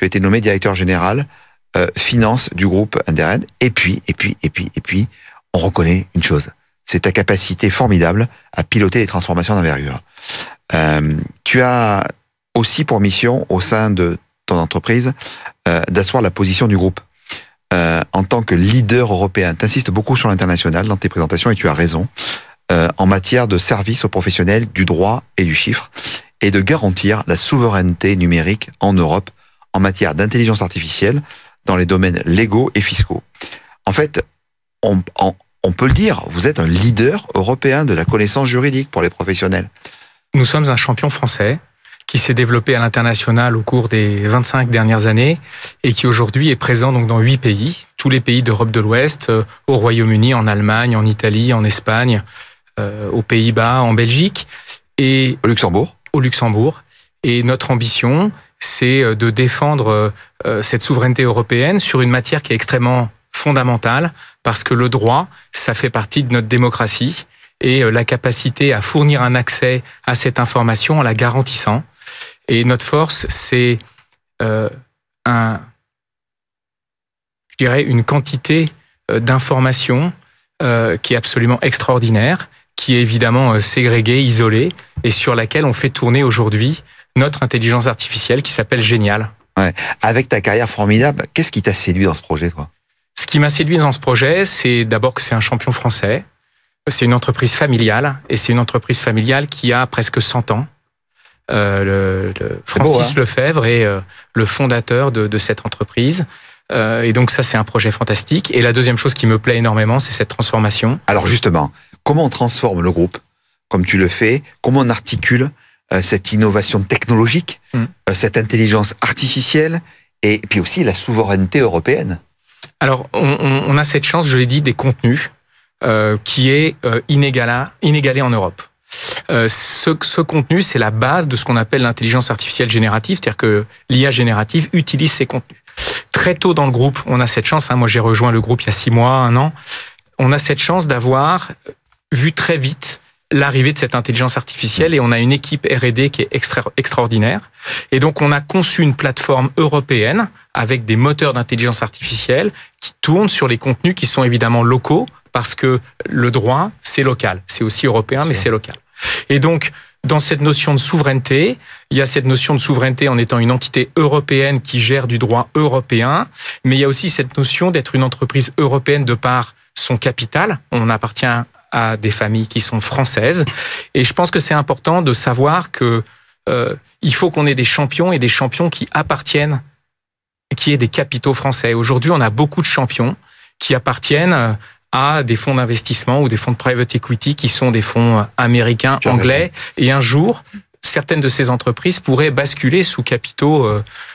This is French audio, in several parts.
as été nommé directeur général finance du groupe Underend. Et puis, on reconnaît une chose. C'est ta capacité formidable à piloter les transformations d'envergure. Tu as aussi pour mission, au sein de ton entreprise, d'asseoir la position du groupe. En tant que leader européen, tu insistes beaucoup sur l'international dans tes présentations, et tu as raison, en matière de service aux professionnels du droit et du chiffre, et de garantir la souveraineté numérique en Europe en matière d'intelligence artificielle dans les domaines légaux et fiscaux. En fait, on peut le dire, vous êtes un leader européen de la connaissance juridique pour les professionnels. Nous sommes un champion français qui s'est développé à l'international au cours des 25 dernières années et qui aujourd'hui est présent donc dans 8 pays, tous les pays d'Europe de l'Ouest, au Royaume-Uni, en Allemagne, en Italie, en Espagne, aux Pays-Bas, en Belgique et au Luxembourg. Et notre ambition, c'est de défendre cette souveraineté européenne sur une matière qui est extrêmement fondamentale, parce que le droit, ça fait partie de notre démocratie, et la capacité à fournir un accès à cette information en la garantissant. Et notre force, c'est une quantité d'informations qui est absolument extraordinaire, qui est évidemment ségrégée, isolée, et sur laquelle on fait tourner aujourd'hui notre intelligence artificielle qui s'appelle Génial. Ouais. Avec ta carrière formidable, qu'est-ce qui t'a séduit dans ce projet, toi ? Ce qui m'a séduit dans ce projet, c'est d'abord que c'est un champion français, c'est une entreprise familiale, et c'est une entreprise familiale qui a presque 100 ans. Francis Lefebvre est le fondateur de cette entreprise. Et donc ça, c'est un projet fantastique. Et la deuxième chose qui me plaît énormément, c'est cette transformation. Alors justement, comment on transforme le groupe, comme tu le fais ? Comment on articule cette innovation technologique, cette intelligence artificielle, et puis aussi la souveraineté européenne ? Alors, on a cette chance, je l'ai dit, des contenus qui est inégalé en Europe. Ce contenu, c'est la base de ce qu'on appelle l'intelligence artificielle générative, c'est-à-dire que l'IA générative utilise ces contenus. Très tôt dans le groupe, on a cette chance, moi j'ai rejoint le groupe il y a 6 mois, 1 an, on a cette chance d'avoir vu très vite l'arrivée de cette intelligence artificielle, et on a une équipe R&D qui est extraordinaire. Et donc on a conçu une plateforme européenne avec des moteurs d'intelligence artificielle qui tournent sur les contenus qui sont évidemment locaux, parce que le droit, c'est local. C'est aussi européen, mais c'est local. Et donc, dans cette notion de souveraineté, il y a cette notion de souveraineté en étant une entité européenne qui gère du droit européen, mais il y a aussi cette notion d'être une entreprise européenne de par son capital. On appartient à des familles qui sont françaises. Et je pense que c'est important de savoir que il faut qu'on ait des champions, et des champions qui appartiennent, qui aient des capitaux français. Aujourd'hui, on a beaucoup de champions qui appartiennent à des fonds d'investissement ou des fonds de private equity qui sont des fonds américains, anglais. Et un jour, certaines de ces entreprises pourraient basculer sous capitaux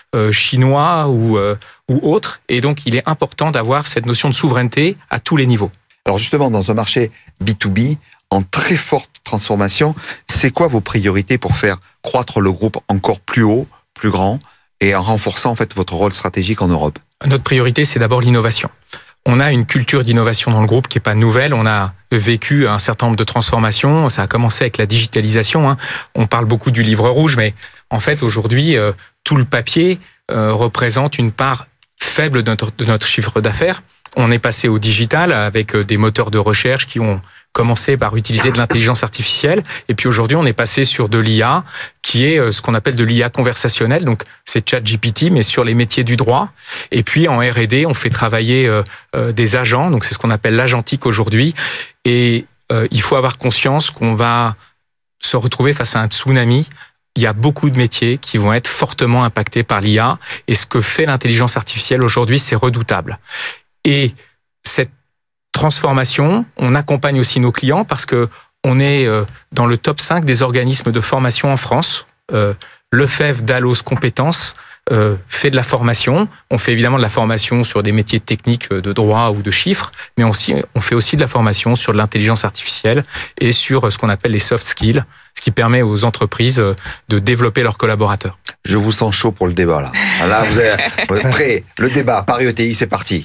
chinois ou autres. Et donc, il est important d'avoir cette notion de souveraineté à tous les niveaux. Alors justement, dans un marché B2B en très forte transformation, c'est quoi vos priorités pour faire croître le groupe encore plus haut, plus grand, et en renforçant en fait votre rôle stratégique en Europe ? Notre priorité, c'est d'abord l'innovation. On a une culture d'innovation dans le groupe qui est pas nouvelle. On a vécu un certain nombre de transformations. Ça a commencé avec la digitalisation. On parle beaucoup du livre rouge, mais en fait, aujourd'hui, tout le papier représente une part faible de notre chiffre d'affaires. On est passé au digital avec des moteurs de recherche qui ont commencé par utiliser de l'intelligence artificielle. Et puis aujourd'hui, on est passé sur de l'IA, qui est ce qu'on appelle de l'IA conversationnelle. Donc, c'est ChatGPT, mais sur les métiers du droit. Et puis, en R&D, on fait travailler des agents. Donc, c'est ce qu'on appelle l'agentique aujourd'hui. Et il faut avoir conscience qu'on va se retrouver face à un tsunami. Il y a beaucoup de métiers qui vont être fortement impactés par l'IA. Et ce que fait l'intelligence artificielle aujourd'hui, c'est redoutable. Et cette transformation, on accompagne aussi nos clients, parce que on est dans le top 5 des organismes de formation en France. Lefebvre, Dallos Compétences fait de la formation. On fait évidemment de la formation sur des métiers techniques de droit ou de chiffres, mais on fait aussi de la formation sur de l'intelligence artificielle et sur ce qu'on appelle les soft skills, ce qui permet aux entreprises de développer leurs collaborateurs. Je vous sens chaud pour le débat là. Là, vous êtes prêts. Le débat, Paris ETI, c'est parti.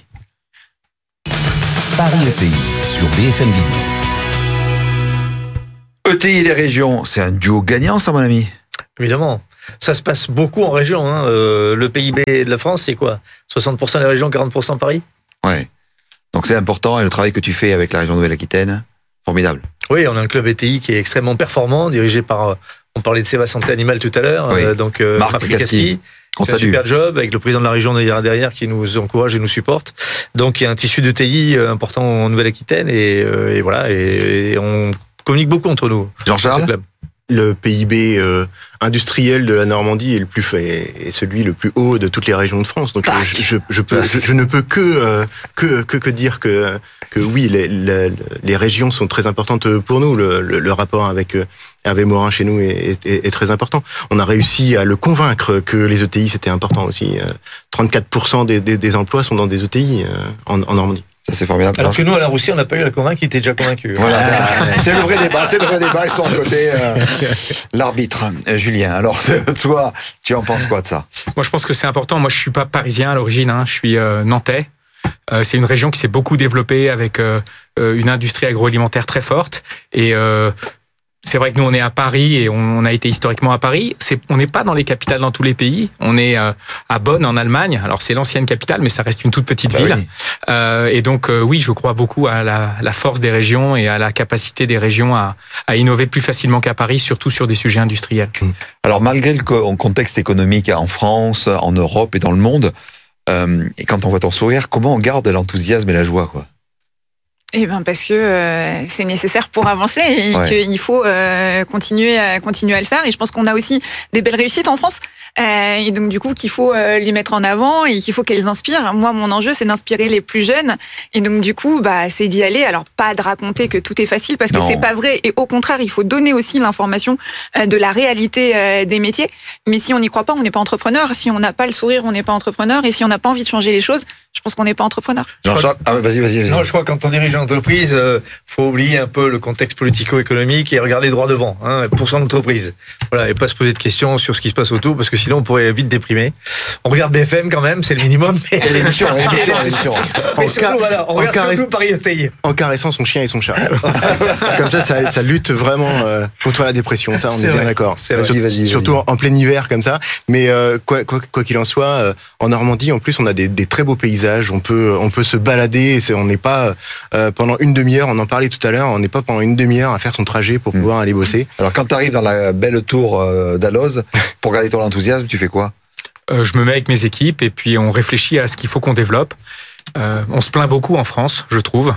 Paris ETI sur BFM Business. ETI et les régions, c'est un duo gagnant, ça, mon ami ? Évidemment. Ça se passe beaucoup en région. Hein. Le PIB de la France, c'est quoi ? 60% les régions, 40% Paris ? Ouais. Donc c'est important, et le travail que tu fais avec la région Nouvelle-Aquitaine, formidable. Oui, on a un club ETI qui est extrêmement performant, dirigé par, on parlait de Seva Santé Animale tout à l'heure, Oui. donc Marc Casqui. On fait un super job avec le président de la région derrière qui nous encourage et nous supporte. Donc il y a un tissu de TI important en Nouvelle-Aquitaine et voilà, et on communique beaucoup entre nous. Jean-Charles ? Le PIB industriel de la Normandie est celui le plus haut de toutes les régions de France. Donc je ne peux que dire que oui, les régions sont très importantes pour nous. Le rapport avec Hervé Morin chez nous est très important. On a réussi à le convaincre que les ETI c'était important aussi. 34% des emplois sont dans des ETI en Normandie. Ça, c'est formidable. Alors que nous, à la Russie, on n'a pas eu à convaincre, il était déjà convaincu. Voilà, c'est le vrai débat, ils sont de côté l'arbitre. Julien, alors toi, tu en penses quoi de ça ? Moi, je pense que c'est important. Moi, je suis pas parisien à l'origine, je suis nantais. C'est une région qui s'est beaucoup développée avec une industrie agroalimentaire très forte. Et c'est vrai que nous, on est à Paris et on a été historiquement à Paris. On n'est pas dans les capitales dans tous les pays. On est à Bonn, en Allemagne. Alors, c'est l'ancienne capitale, mais ça reste une toute petite ville. Oui. Et donc, oui, je crois beaucoup à la force des régions et à la capacité des régions à innover plus facilement qu'à Paris, surtout sur des sujets industriels. Alors, malgré le contexte économique en France, en Europe et dans le monde, et quand on voit ton sourire, comment on garde l'enthousiasme et la joie, quoi ? Eh ben parce que c'est nécessaire pour avancer et qu'il faut continuer à le faire. Et je pense qu'on a aussi des belles réussites en France. Et donc du coup qu'il faut les mettre en avant et qu'il faut qu'elles inspirent. Moi, mon enjeu, c'est d'inspirer les plus jeunes. Et donc du coup, c'est d'y aller. Alors pas de raconter que tout est facile parce que c'est pas vrai. Et au contraire, il faut donner aussi l'information de la réalité des métiers. Mais si on n'y croit pas, on n'est pas entrepreneur. Si on n'a pas le sourire, on n'est pas entrepreneur. Et si on n'a pas envie de changer les choses, je pense qu'on n'est pas entrepreneur. Jean-Charles, vas-y. Non, je crois que quand on dirige une entreprise, faut oublier un peu le contexte politico-économique et regarder droit devant, pour son entreprise. Voilà, et pas se poser de questions sur ce qui se passe autour, parce que sinon on pourrait vite déprimer. On regarde BFM quand même, c'est le minimum. Mais... l'émission. Mais surtout, on regarde surtout Paris ETI. En caressant son chien et son chat. Comme ça lutte vraiment contre la dépression. Ça, on est bien d'accord. Vas-y. Surtout en plein hiver comme ça. Mais quoi qu'il en soit, en Normandie, en plus, on a des très beaux paysages. On peut se balader. On n'est pas pendant une demi-heure. On en parlait tout à l'heure. On n'est pas pendant une demi-heure à faire son trajet pour pouvoir aller bosser. Alors quand tu arrives dans la belle tour d'Alloz, pour garder ton enthousiasme, tu fais quoi ? Je me mets avec mes équipes et puis on réfléchit à ce qu'il faut qu'on développe. On se plaint beaucoup en France, je trouve.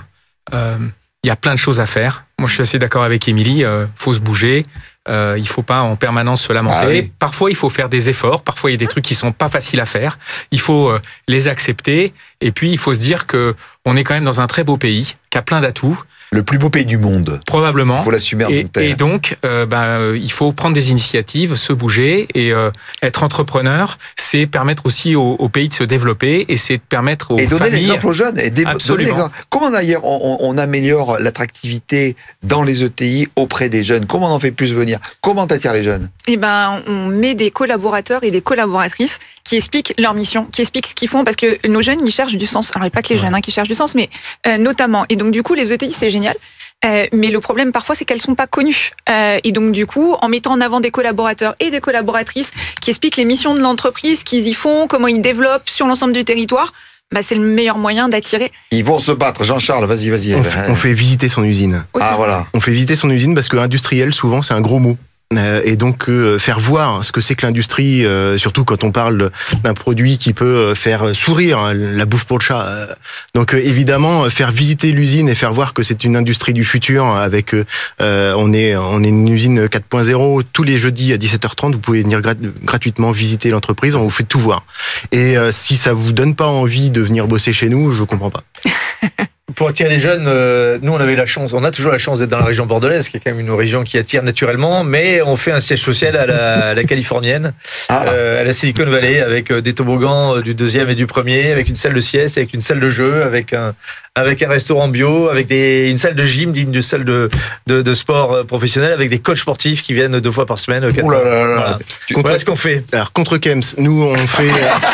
Il y a plein de choses à faire. Moi, je suis assez d'accord avec Émilie. Faut se bouger. Il faut pas en permanence se lamenter. Ah oui. Parfois, il faut faire des efforts. Parfois, il y a des trucs qui sont pas faciles à faire. Il faut les accepter. Et puis, il faut se dire que on est quand même dans un très beau pays, qui a plein d'atouts. Le plus beau pays du monde. Probablement. Il faut l'assumer en toute terre. Et donc, il faut prendre des initiatives, se bouger et être entrepreneur, c'est permettre aussi au pays de se développer et c'est permettre aux familles... Et donner l'exemple aux jeunes. Donner l'exemple. Comment d'ailleurs on améliore l'attractivité dans les ETI auprès des jeunes ? Comment on en fait plus venir ? Comment t'attires les jeunes ? On met des collaborateurs et des collaboratrices qui expliquent leur mission, qui expliquent ce qu'ils font, parce que nos jeunes, ils cherchent du sens. Alors, il n'y a pas que les jeunes qui cherchent du sens, mais notamment. Et donc, du coup, les ETI, c'est génial. Mais le problème, parfois, c'est qu'elles ne sont pas connues. Et donc, du coup, en mettant en avant des collaborateurs et des collaboratrices qui expliquent les missions de l'entreprise, ce qu'ils y font, comment ils développent sur l'ensemble du territoire, c'est le meilleur moyen d'attirer. Ils vont se battre. Jean-Charles, vas-y. On fait visiter son usine. Voilà. On fait visiter son usine parce que industriel, souvent, c'est un gros mot. Et donc faire voir ce que c'est que l'industrie, surtout quand on parle d'un produit qui peut faire sourire, la bouffe pour le chat. Donc évidemment faire visiter l'usine et faire voir que c'est une industrie du futur. Avec on est une usine 4.0. Tous les jeudis à 17h30, vous pouvez venir gratuitement visiter l'entreprise. On vous fait tout voir. Et si ça vous donne pas envie de venir bosser chez nous, je comprends pas. Pour attirer les jeunes, nous on a toujours la chance d'être dans la région bordelaise, qui est quand même une région qui attire naturellement, mais on fait un siège social à la californienne, à la Silicon Valley, avec des toboggans du 2e et du 1er, avec une salle de sieste, avec une salle de jeu, avec un avec un restaurant bio, avec une salle de gym digne de salle de sport professionnel, avec des coachs sportifs qui viennent 2 fois par semaine. Ouh là là là. Voilà ce qu'on fait. Alors, contre Kems, nous, on fait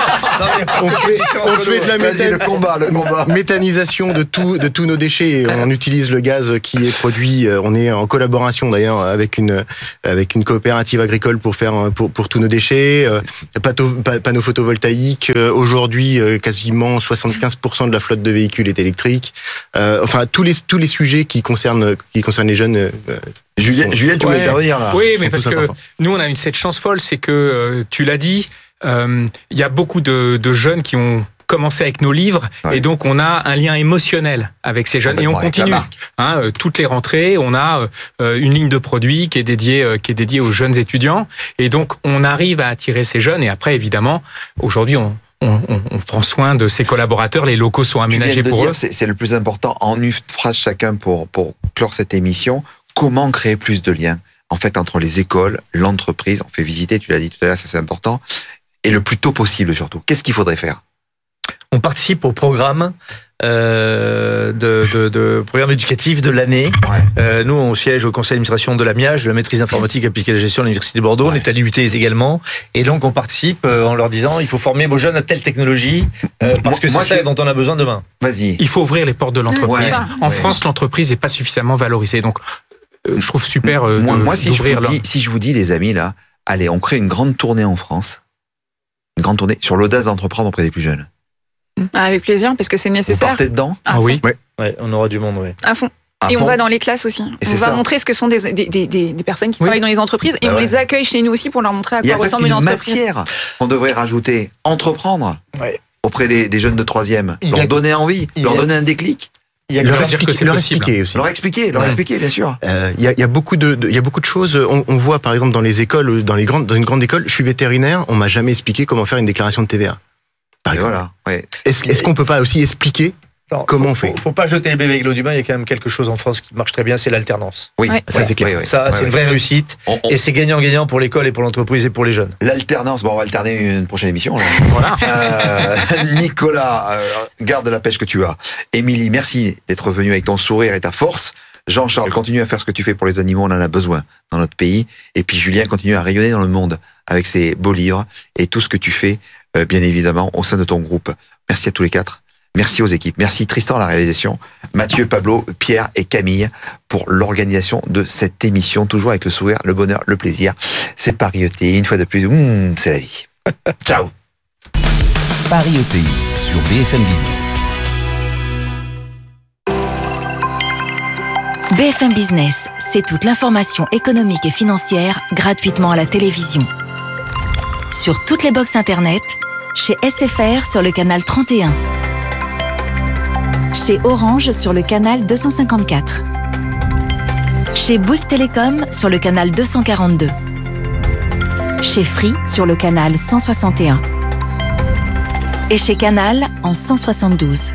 de la Vas-y, le combat. méthanisation de tous nos déchets. Et on utilise le gaz qui est produit. On est en collaboration d'ailleurs avec une coopérative agricole pour tous nos déchets. Panneaux photovoltaïques. Aujourd'hui, quasiment 75% de la flotte de véhicules est électrique. Enfin, tous les sujets qui concernent les jeunes. Julien, tu voulais intervenir là. Oui, mais parce que nous, on a cette chance folle, c'est que, tu l'as dit, il y a beaucoup de jeunes qui ont commencé avec nos livres, et donc on a un lien émotionnel avec ces jeunes, et on continue. Toutes les rentrées, on a une ligne de produits qui est dédiée aux jeunes étudiants, et donc on arrive à attirer ces jeunes, et après, évidemment, aujourd'hui, on prend soin de ses collaborateurs, les locaux sont aménagés pour eux. C'est le plus important. En une phrase chacun pour clore cette émission, comment créer plus de liens en fait entre les écoles, l'entreprise, on fait visiter, tu l'as dit tout à l'heure, ça c'est important, et le plus tôt possible surtout. Qu'est-ce qu'il faudrait faire? On participe au programme de programme éducatif de l'année. Nous, on siège au conseil d'administration de la MIAGE, de la maîtrise informatique appliquée à la gestion de l'Université de Bordeaux. On est à l'UT également. Et donc, on participe en leur disant, il faut former vos jeunes à telle technologie, parce que c'est ça dont on a besoin demain. Vas-y. Il faut ouvrir les portes de l'entreprise. En France, l'entreprise n'est pas suffisamment valorisée. Donc, je trouve super si je vous dis, les amis, là, allez, on crée une grande tournée en France. Une grande tournée sur l'audace d'entreprendre auprès des plus jeunes. Avec plaisir, parce que c'est nécessaire. Vous partez dedans? Ah oui. Ouais, on aura du monde, oui. À fond. Et on va dans les classes aussi. On va montrer ce que sont des personnes qui travaillent dans les entreprises, et on les accueille chez nous aussi pour leur montrer à quoi ressemble une entreprise. Il y a une matière qu'on devrait rajouter. Entreprendre auprès des jeunes de 3e. Leur donner envie, leur donner un déclic. Il y a leur expliquer que c'est possible. Leur expliquer, bien sûr. Il y a beaucoup de choses. On voit par exemple dans les écoles, dans une grande école, je suis vétérinaire, on m'a jamais expliqué comment faire une déclaration de TVA. Voilà. Ouais. Est-ce qu'on peut pas aussi expliquer comment on fait? Faut pas jeter le bébé avec l'eau du bain. Il y a quand même quelque chose en France qui marche très bien, c'est l'alternance. Oui, ça c'est clair. Ça, c'est une vraie réussite. Et c'est gagnant-gagnant pour l'école et pour l'entreprise et pour les jeunes. L'alternance, on va alterner une prochaine émission. Là. Voilà. Nicolas, garde la pêche que tu as. Émilie, merci d'être venu avec ton sourire et ta force. Jean-Charles, continue à faire ce que tu fais pour les animaux, on en a besoin dans notre pays. Et puis Julien, continue à rayonner dans le monde avec ses beaux livres et tout ce que tu fais, bien évidemment, au sein de ton groupe. Merci à tous les 4. Merci aux équipes. Merci Tristan à la réalisation. Mathieu, Pablo, Pierre et Camille pour l'organisation de cette émission. Toujours avec le sourire, le bonheur, le plaisir. C'est Paris ETI. Une fois de plus, c'est la vie. Ciao. Paris ETI sur BFM Business. BFM Business, c'est toute l'information économique et financière gratuitement à la télévision. Sur toutes les box internet, chez SFR sur le canal 31. Chez Orange sur le canal 254. Chez Bouygues Télécom sur le canal 242. Chez Free sur le canal 161. Et chez Canal en 172.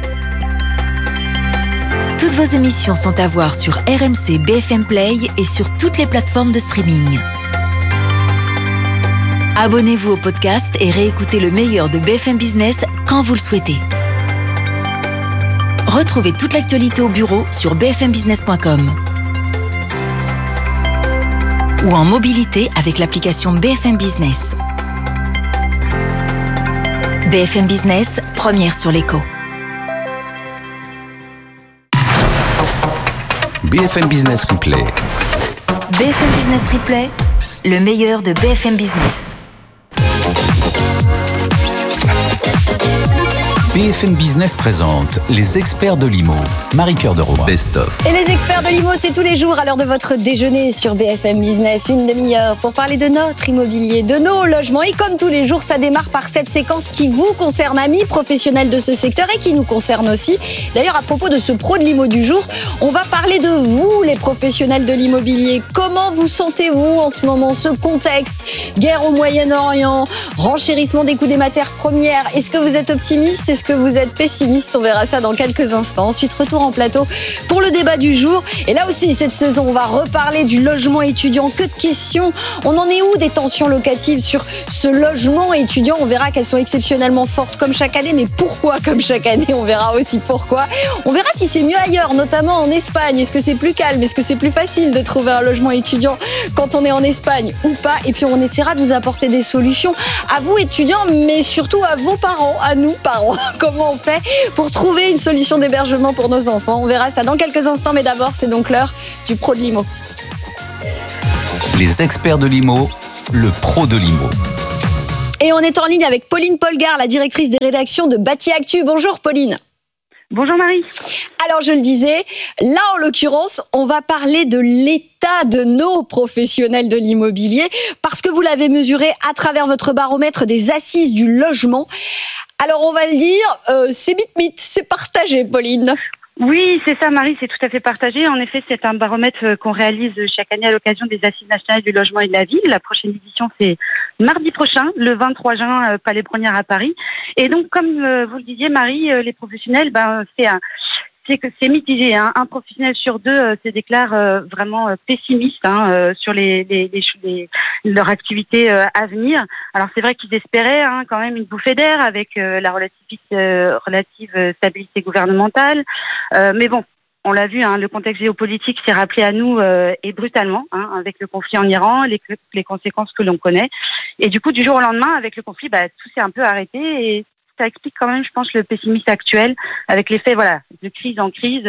Toutes vos émissions sont à voir sur RMC BFM Play et sur toutes les plateformes de streaming. Abonnez-vous au podcast et réécoutez le meilleur de BFM Business quand vous le souhaitez. Retrouvez toute l'actualité au bureau sur bfmbusiness.com ou en mobilité avec l'application BFM Business. BFM Business, première sur l'écho. BFM Business Replay. BFM Business Replay, le meilleur de BFM Business. BFM Business présente les experts de l'IMO. Marie-Cœur de Roy. Best of. Et les experts de l'IMO, c'est tous les jours à l'heure de votre déjeuner sur BFM Business. Une demi-heure pour parler de notre immobilier, de nos logements. Et comme tous les jours, ça démarre par cette séquence qui vous concerne, amis professionnels de ce secteur, et qui nous concerne aussi. D'ailleurs, à propos de ce pro de l'IMO du jour, on va parler de vous, les professionnels de l'immobilier. Comment vous sentez-vous en ce moment, ce contexte? Guerre au Moyen-Orient, renchérissement des coûts des matières premières. Est-ce que vous êtes optimiste? Est-ce que vous êtes pessimiste? On verra ça dans quelques instants. Ensuite, retour en plateau pour le débat du jour. Et là aussi, cette saison, on va reparler du logement étudiant. Que de questions. On en est où des tensions locatives sur ce logement étudiant? On verra qu'elles sont exceptionnellement fortes comme chaque année. Mais pourquoi comme chaque année? On verra aussi pourquoi. On verra si c'est mieux ailleurs, notamment en Espagne. Est-ce que c'est plus calme? Est-ce que c'est plus facile de trouver un logement étudiant quand on est en Espagne ou pas? Et puis on essaiera de vous apporter des solutions à vous étudiants, mais surtout à vos parents, à nous parents. Comment on fait pour trouver une solution d'hébergement pour nos enfants? On verra ça dans quelques instants, mais d'abord c'est donc l'heure du Pro de Limo. Les experts de Limo, le Pro de Limo. Et on est en ligne avec Pauline Polgar, la directrice des rédactions de Bâti Actu. Bonjour Pauline. Bonjour Marie. Alors je le disais, là en l'occurrence, on va parler de l'état de nos professionnels de l'immobilier parce que vous l'avez mesuré à travers votre baromètre des assises du logement. Alors on va le dire, c'est mythe, c'est partagé Pauline. Oui, c'est ça Marie, c'est tout à fait partagé. En effet, c'est un baromètre qu'on réalise chaque année à l'occasion des Assises nationales du logement et de la ville. La prochaine édition, c'est mardi prochain, le 23 juin, Palais Brongniart à Paris. Et donc, comme vous le disiez Marie, les professionnels, c'est mitigé. Hein. Un professionnel sur deux se déclare vraiment pessimiste sur leur activité à venir. Alors c'est vrai qu'ils espéraient quand même une bouffée d'air avec la relative stabilité gouvernementale. Mais bon, on l'a vu, le contexte géopolitique s'est rappelé à nous et brutalement, avec le conflit en Iran, les conséquences que l'on connaît. Et du coup, du jour au lendemain, avec le conflit, tout s'est un peu arrêté et ça explique quand même, je pense, le pessimisme actuel avec l'effet, de crise en crise,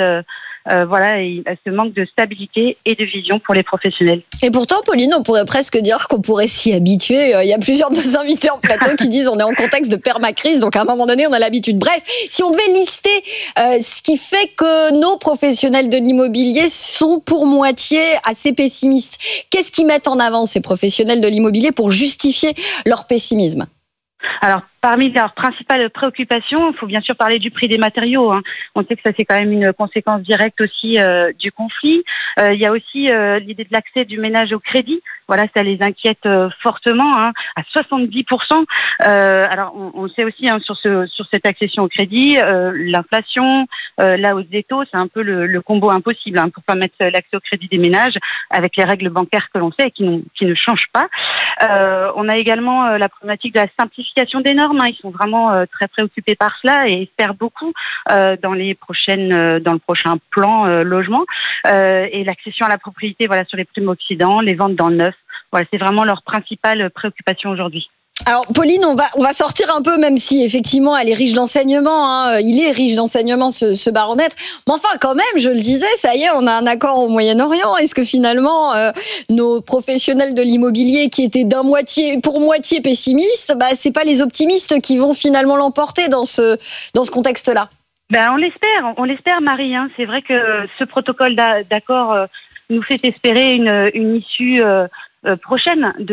et ce manque de stabilité et de vision pour les professionnels. Et pourtant, Pauline, on pourrait presque dire qu'on pourrait s'y habituer. Il y a plusieurs de nos invités en plateau qui disent on est en contexte de permacrise, donc à un moment donné, on a l'habitude. Bref, si on devait lister ce qui fait que nos professionnels de l'immobilier sont pour moitié assez pessimistes, qu'est-ce qu'ils mettent en avant, ces professionnels de l'immobilier, pour justifier leur pessimisme? Alors, parmi leurs principales préoccupations, il faut bien sûr parler du prix des matériaux. On sait que ça c'est quand même une conséquence directe aussi du conflit. Il y a aussi l'idée de l'accès du ménage au crédit. Voilà, ça les inquiète fortement, à 70%. Alors, on sait aussi sur cette accession au crédit, l'inflation, la hausse des taux, c'est un peu le combo impossible pour pas mettre l'accès au crédit des ménages avec les règles bancaires que l'on sait et qui ne changent pas. On a également la problématique de la simplification des normes. Ils sont vraiment très préoccupés par cela et espèrent beaucoup dans le prochain plan logement et l'accession à la propriété, sur les primo-accédants, les ventes dans le neuf. Voilà, c'est vraiment leur principale préoccupation aujourd'hui. Alors Pauline, on va sortir un peu, même si effectivement elle est riche d'enseignement, il est riche d'enseignement ce baromètre, mais enfin quand même, je le disais, ça y est, on a un accord au Moyen-Orient. Est-ce que finalement nos professionnels de l'immobilier qui étaient pour moitié pessimistes, c'est pas les optimistes qui vont finalement l'emporter dans ce contexte-là? On l'espère Marie, c'est vrai que ce protocole d'accord nous fait espérer une issue prochaine de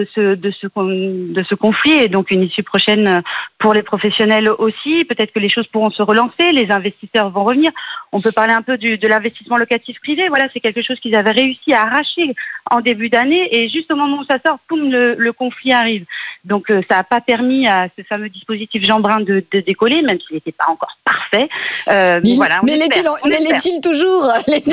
ce conflit et donc une issue prochaine pour les professionnels aussi. Peut-être que les choses pourront se relancer, les investisseurs vont revenir. On peut parler un peu de l'investissement locatif privé. Voilà, c'est quelque chose qu'ils avaient réussi à arracher en début d'année et juste au moment où ça sort, poum, le conflit arrive. Donc ça n'a pas permis à ce fameux dispositif Jean Brun de décoller, même s'il n'était pas encore parfait. Mais l'est-il toujours?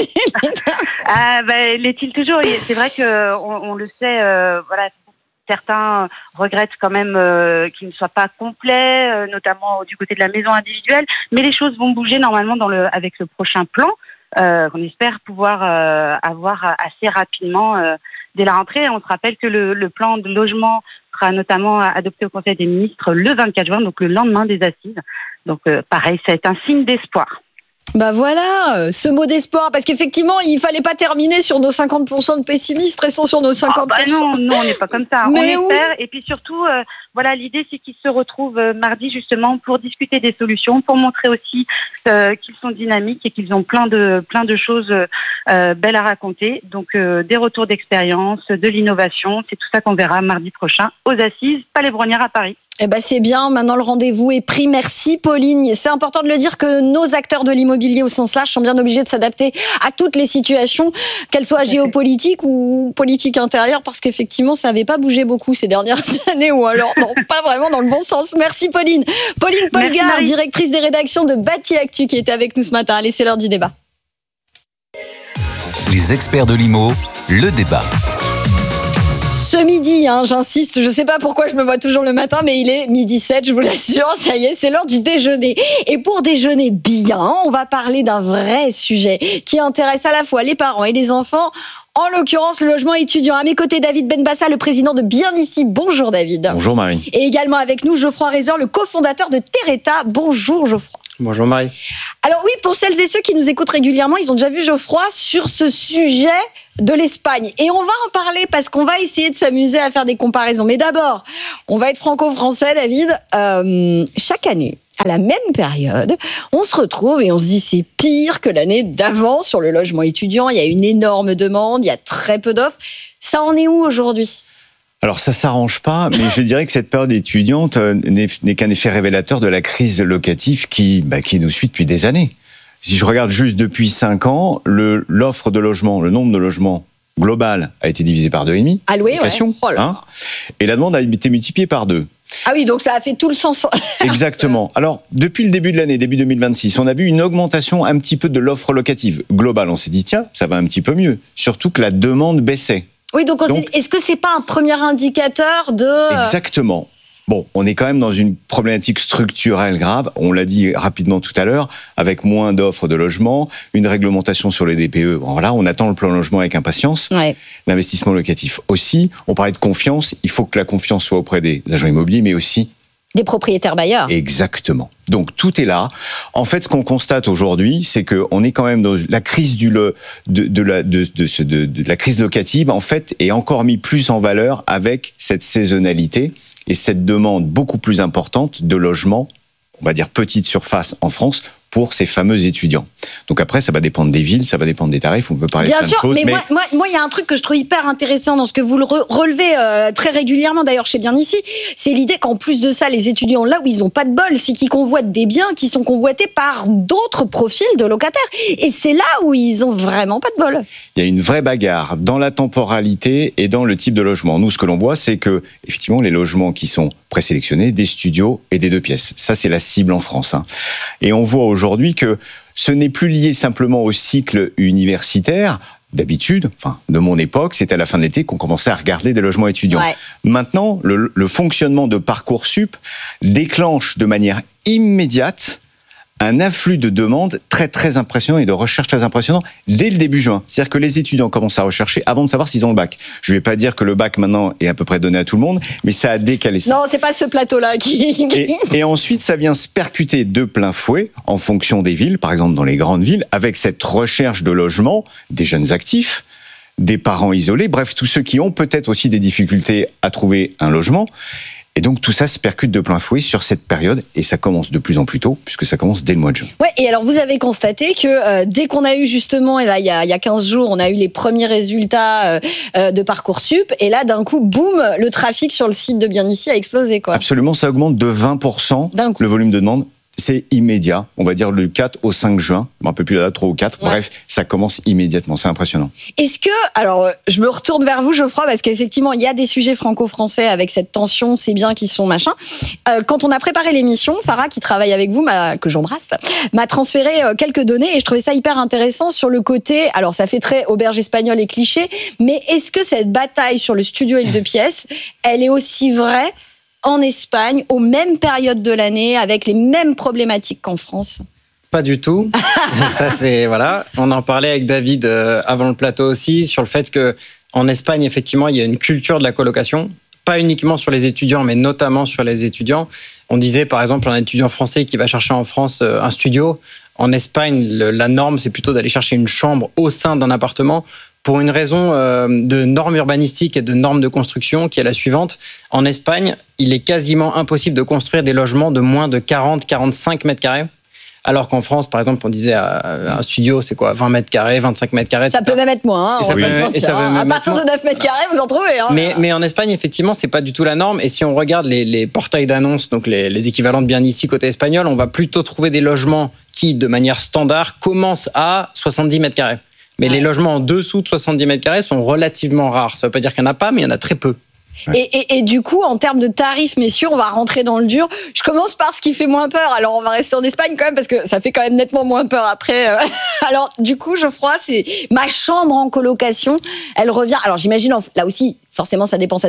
L'est-il toujours? C'est vrai que on le sait. Certains regrettent quand même qu'il ne soit pas complet, notamment du côté de la maison individuelle. Mais les choses vont bouger normalement avec le prochain plan. On espère pouvoir avoir assez rapidement dès la rentrée. On se rappelle que le plan de logement sera notamment adopté au Conseil des ministres le 24 juin, donc le lendemain des assises. Donc pareil, c'est un signe d'espoir. Voilà, ce mot d'espoir, parce qu'effectivement, il fallait pas terminer sur nos 50% de pessimistes, restons sur nos 50%. Non, on n'est pas comme ça. Mais on espère, et puis surtout, l'idée c'est qu'ils se retrouvent mardi justement pour discuter des solutions, pour montrer aussi qu'ils sont dynamiques et qu'ils ont plein de choses belles à raconter. Donc des retours d'expérience, de l'innovation, c'est tout ça qu'on verra mardi prochain aux Assises Palais Brongniart à Paris. Eh ben c'est bien, maintenant le rendez-vous est pris. Merci Pauline. C'est important de le dire que nos acteurs de l'immobilier au sens large sont bien obligés de s'adapter à toutes les situations, qu'elles soient géopolitiques ou politiques intérieures, parce qu'effectivement ça n'avait pas bougé beaucoup ces dernières années, ou alors non, pas vraiment dans le bon sens. Merci Pauline. Pauline Polgar, directrice des rédactions de Bâti Actu, qui était avec nous ce matin. Allez, c'est l'heure du débat. Les experts de l'IMO, le débat. Ce midi, j'insiste, je ne sais pas pourquoi je me vois toujours le matin, mais il est 12h07, je vous l'assure, ça y est, c'est l'heure du déjeuner. Et pour déjeuner bien, on va parler d'un vrai sujet qui intéresse à la fois les parents et les enfants, en l'occurrence le logement étudiant. À mes côtés, David Benbassa, le président de Bien Ici. Bonjour David. Bonjour Marie. Et également avec nous, Geoffroy Rezer, le cofondateur de Terreta. Bonjour Geoffroy. Bonjour Marie. Alors oui, pour celles et ceux qui nous écoutent régulièrement, ils ont déjà vu Geoffroy sur ce sujet de l'Espagne. Et on va en parler parce qu'on va essayer de s'amuser à faire des comparaisons. Mais d'abord, on va être franco-français, David. Chaque année, à la même période, on se retrouve et on se dit c'est pire que l'année d'avant sur le logement étudiant. Il y a une énorme demande, il y a très peu d'offres. Ça en est où aujourd'hui ? Alors ça s'arrange pas, mais je dirais que cette période étudiante n'est qu'un effet révélateur de la crise locative qui nous suit depuis des années. Si je regarde juste depuis 5 ans, l'offre de logement, le nombre de logements global a été divisé par 2,5. Alloué, ouais. Oh là là. Et la demande a été multipliée par 2. Ah oui, donc ça a fait tout le sens. Exactement. Alors, depuis le début de l'année, début 2026, on a vu une augmentation un petit peu de l'offre locative globale. On s'est dit, tiens, ça va un petit peu mieux. Surtout que la demande baissait. Oui, donc est-ce que c'est pas un premier indicateur de... Exactement. Bon, on est quand même dans une problématique structurelle grave, on l'a dit rapidement tout à l'heure, avec moins d'offres de logement, une réglementation sur les DPE. Bon, voilà, on attend le plan logement avec impatience. Ouais. L'investissement locatif aussi. On parlait de confiance, il faut que la confiance soit auprès des agents immobiliers, mais aussi... des propriétaires bailleurs. Exactement. Donc tout est là. En fait, ce qu'on constate aujourd'hui, c'est que on est quand même dans la crise de la crise locative. En fait, est encore mis plus en valeur avec cette saisonnalité et cette demande beaucoup plus importante de logements, on va dire petite surface en France, pour ces fameux étudiants. Donc après, ça va dépendre des villes, ça va dépendre des tarifs, on peut parler de plein de choses. Bien sûr, mais moi, il y a un truc que je trouve hyper intéressant dans ce que vous le relevez très régulièrement, d'ailleurs, chez Bien Ici, c'est l'idée qu'en plus de ça, les étudiants, là où ils n'ont pas de bol, c'est qu'ils convoitent des biens qui sont convoités par d'autres profils de locataires. Et c'est là où ils ont vraiment pas de bol. Il y a une vraie bagarre dans la temporalité et dans le type de logement. Nous, ce que l'on voit, c'est que, effectivement, les logements qui sont présélectionnés, des studios et des 2 pièces. Ça, c'est la cible en France. Et on voit aujourd'hui que ce n'est plus lié simplement au cycle universitaire. D'habitude, de mon époque, c'était à la fin de l'été qu'on commençait à regarder des logements étudiants. Ouais. Maintenant, le fonctionnement de Parcoursup déclenche de manière immédiate un afflux de demandes très très impressionnant et de recherches très impressionnant dès le début juin. C'est-à-dire que les étudiants commencent à rechercher avant de savoir s'ils ont le bac. Je ne vais pas dire que le bac maintenant est à peu près donné à tout le monde, mais ça a décalé ça. Non, c'est pas ce plateau-là qui... Et ensuite, ça vient se percuter de plein fouet en fonction des villes, par exemple dans les grandes villes, avec cette recherche de logement des jeunes actifs, des parents isolés, bref, tous ceux qui ont peut-être aussi des difficultés à trouver un logement. Et donc tout ça se percute de plein fouet sur cette période et ça commence de plus en plus tôt puisque ça commence dès le mois de juin. Ouais, et alors vous avez constaté que dès qu'on a eu justement, et là il y a 15 jours, on a eu les premiers résultats de Parcoursup et là d'un coup, boum, le trafic sur le site de Bien Ici a explosé, quoi. Absolument, ça augmente de 20% le volume de demande. C'est immédiat, on va dire le 4 au 5 juin, un peu plus la date, 3 ou 4, bref, ça commence immédiatement, c'est impressionnant. Est-ce que, alors je me retourne vers vous Geoffroy, parce qu'effectivement il y a des sujets franco-français avec cette tension, ces biens qui sont machin. Quand on a préparé l'émission, Farah qui travaille avec vous, que j'embrasse, m'a transféré quelques données et je trouvais ça hyper intéressant sur le côté, alors ça fait très auberge espagnole et cliché, mais est-ce que cette bataille sur le studio et le 2 pièces, elle est aussi vraie en Espagne, aux mêmes périodes de l'année, avec les mêmes problématiques qu'en France? Pas du tout. Ça, c'est, voilà. On en parlait avec David avant le plateau aussi, sur le fait qu'en Espagne, effectivement, il y a une culture de la colocation, pas uniquement sur les étudiants, mais notamment sur les étudiants. On disait, par exemple, un étudiant français qui va chercher en France un studio. En Espagne, la norme, c'est plutôt d'aller chercher une chambre au sein d'un appartement, pour une raison de normes urbanistiques et de normes de construction qui est la suivante. En Espagne, il est quasiment impossible de construire des logements de moins de 40-45 mètres carrés. Alors qu'en France, par exemple, on disait un studio, c'est quoi, 20 mètres carrés, 25 mètres carrés. Ça peut même être moins. Et ça peut même être à partir de 9 mètres carrés, vous en trouvez. Mais en Espagne, effectivement, c'est pas du tout la norme. Et si on regarde les portails d'annonces, donc les équivalents de bien ici côté espagnol, on va plutôt trouver des logements qui, de manière standard, commencent à 70 mètres carrés. Mais les logements en dessous de 70 mètres carrés sont relativement rares. Ça veut pas dire qu'il n'y en a pas, mais il y en a très peu. Ouais. Et du coup, en termes de tarifs, messieurs, on va rentrer dans le dur. Je commence par ce qui fait moins peur. Alors, on va rester en Espagne quand même, parce que ça fait quand même nettement moins peur après. Alors, du coup, Geoffroy, c'est ma chambre en colocation. Elle revient. Alors, j'imagine, là aussi, forcément, ça dépend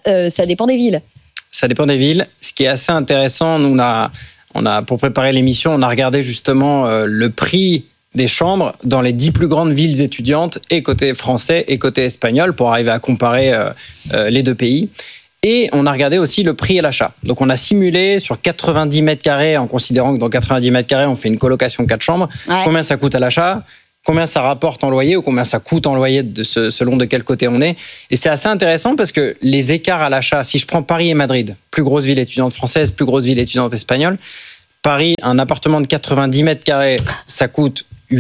des villes. Ça dépend des villes. Ce qui est assez intéressant, nous, on a pour préparer l'émission, on a regardé justement le prix des chambres dans les 10 plus grandes villes étudiantes, et côté français et côté espagnol, pour arriver à comparer les deux pays. Et on a regardé aussi le prix à l'achat. Donc on a simulé sur 90 mètres carrés, en considérant que dans 90 mètres carrés, on fait une colocation 4 chambres, combien ça coûte à l'achat, combien ça rapporte en loyer, ou combien ça coûte en loyer selon de quel côté on est. Et c'est assez intéressant parce que les écarts à l'achat, si je prends Paris et Madrid, plus grosse ville étudiante française, plus grosse ville étudiante espagnole, Paris, un appartement de 90 mètres carrés, ça coûte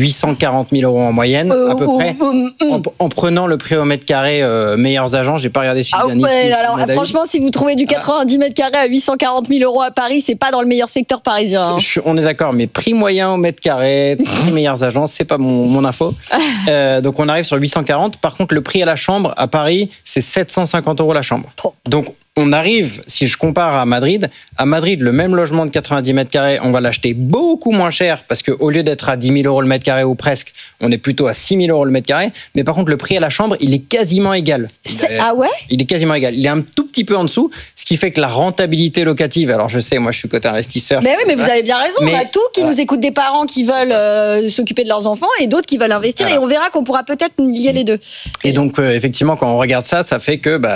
840 000 euros en moyenne, à peu près, en prenant le prix au mètre carré meilleurs agents. J'ai pas regardé Suzanne ici. Alors, franchement, si vous trouvez du 90 mètres carrés à 840 000 euros à Paris, c'est pas dans le meilleur secteur parisien. On est d'accord, mais prix moyen au mètre carré, prix meilleurs agents, c'est pas mon info. Donc, on arrive sur 840. Par contre, le prix à la chambre, à Paris, c'est 750 euros la chambre. Donc, on arrive, si je compare à Madrid, le même logement de 90 mètres carrés, on va l'acheter beaucoup moins cher parce qu'au lieu d'être à 10 000 euros le mètre carré ou presque, on est plutôt à 6 000 euros le mètre carré. Mais par contre, le prix à la chambre, il est quasiment égal. Ah ouais ? Il est quasiment égal. Il est un tout petit peu en dessous, ce qui fait que la rentabilité locative, alors je sais, moi je suis côté investisseur. Mais oui, mais vous avez bien raison. On a tout qui nous écoute, des parents qui veulent s'occuper de leurs enfants et d'autres qui veulent investir. Et on verra qu'on pourra peut-être lier les deux. Et donc, effectivement, quand on regarde ça, ça fait que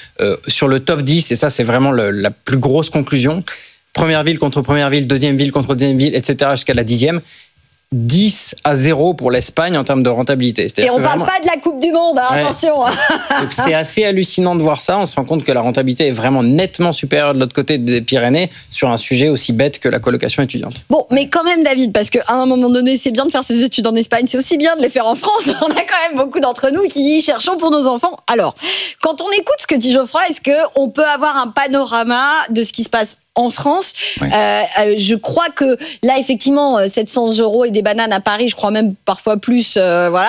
sur le top 10, et ça c'est vraiment la plus grosse conclusion, première ville contre première ville, deuxième ville contre deuxième ville, etc. jusqu'à la 10e, 10-0 pour l'Espagne en termes de rentabilité. Et on ne parle pas de la Coupe du Monde, attention. Donc c'est assez hallucinant de voir ça. On se rend compte que la rentabilité est vraiment nettement supérieure de l'autre côté des Pyrénées sur un sujet aussi bête que la colocation étudiante. Bon, mais quand même, David, parce qu'à un moment donné, c'est bien de faire ses études en Espagne, c'est aussi bien de les faire en France. On a quand même beaucoup d'entre nous qui y cherchons pour nos enfants. Alors, quand on écoute ce que dit Geoffroy, est-ce qu'on peut avoir un panorama de ce qui se passe en France? Je crois que là, effectivement, 700 euros et des bananes à Paris, je crois même parfois plus,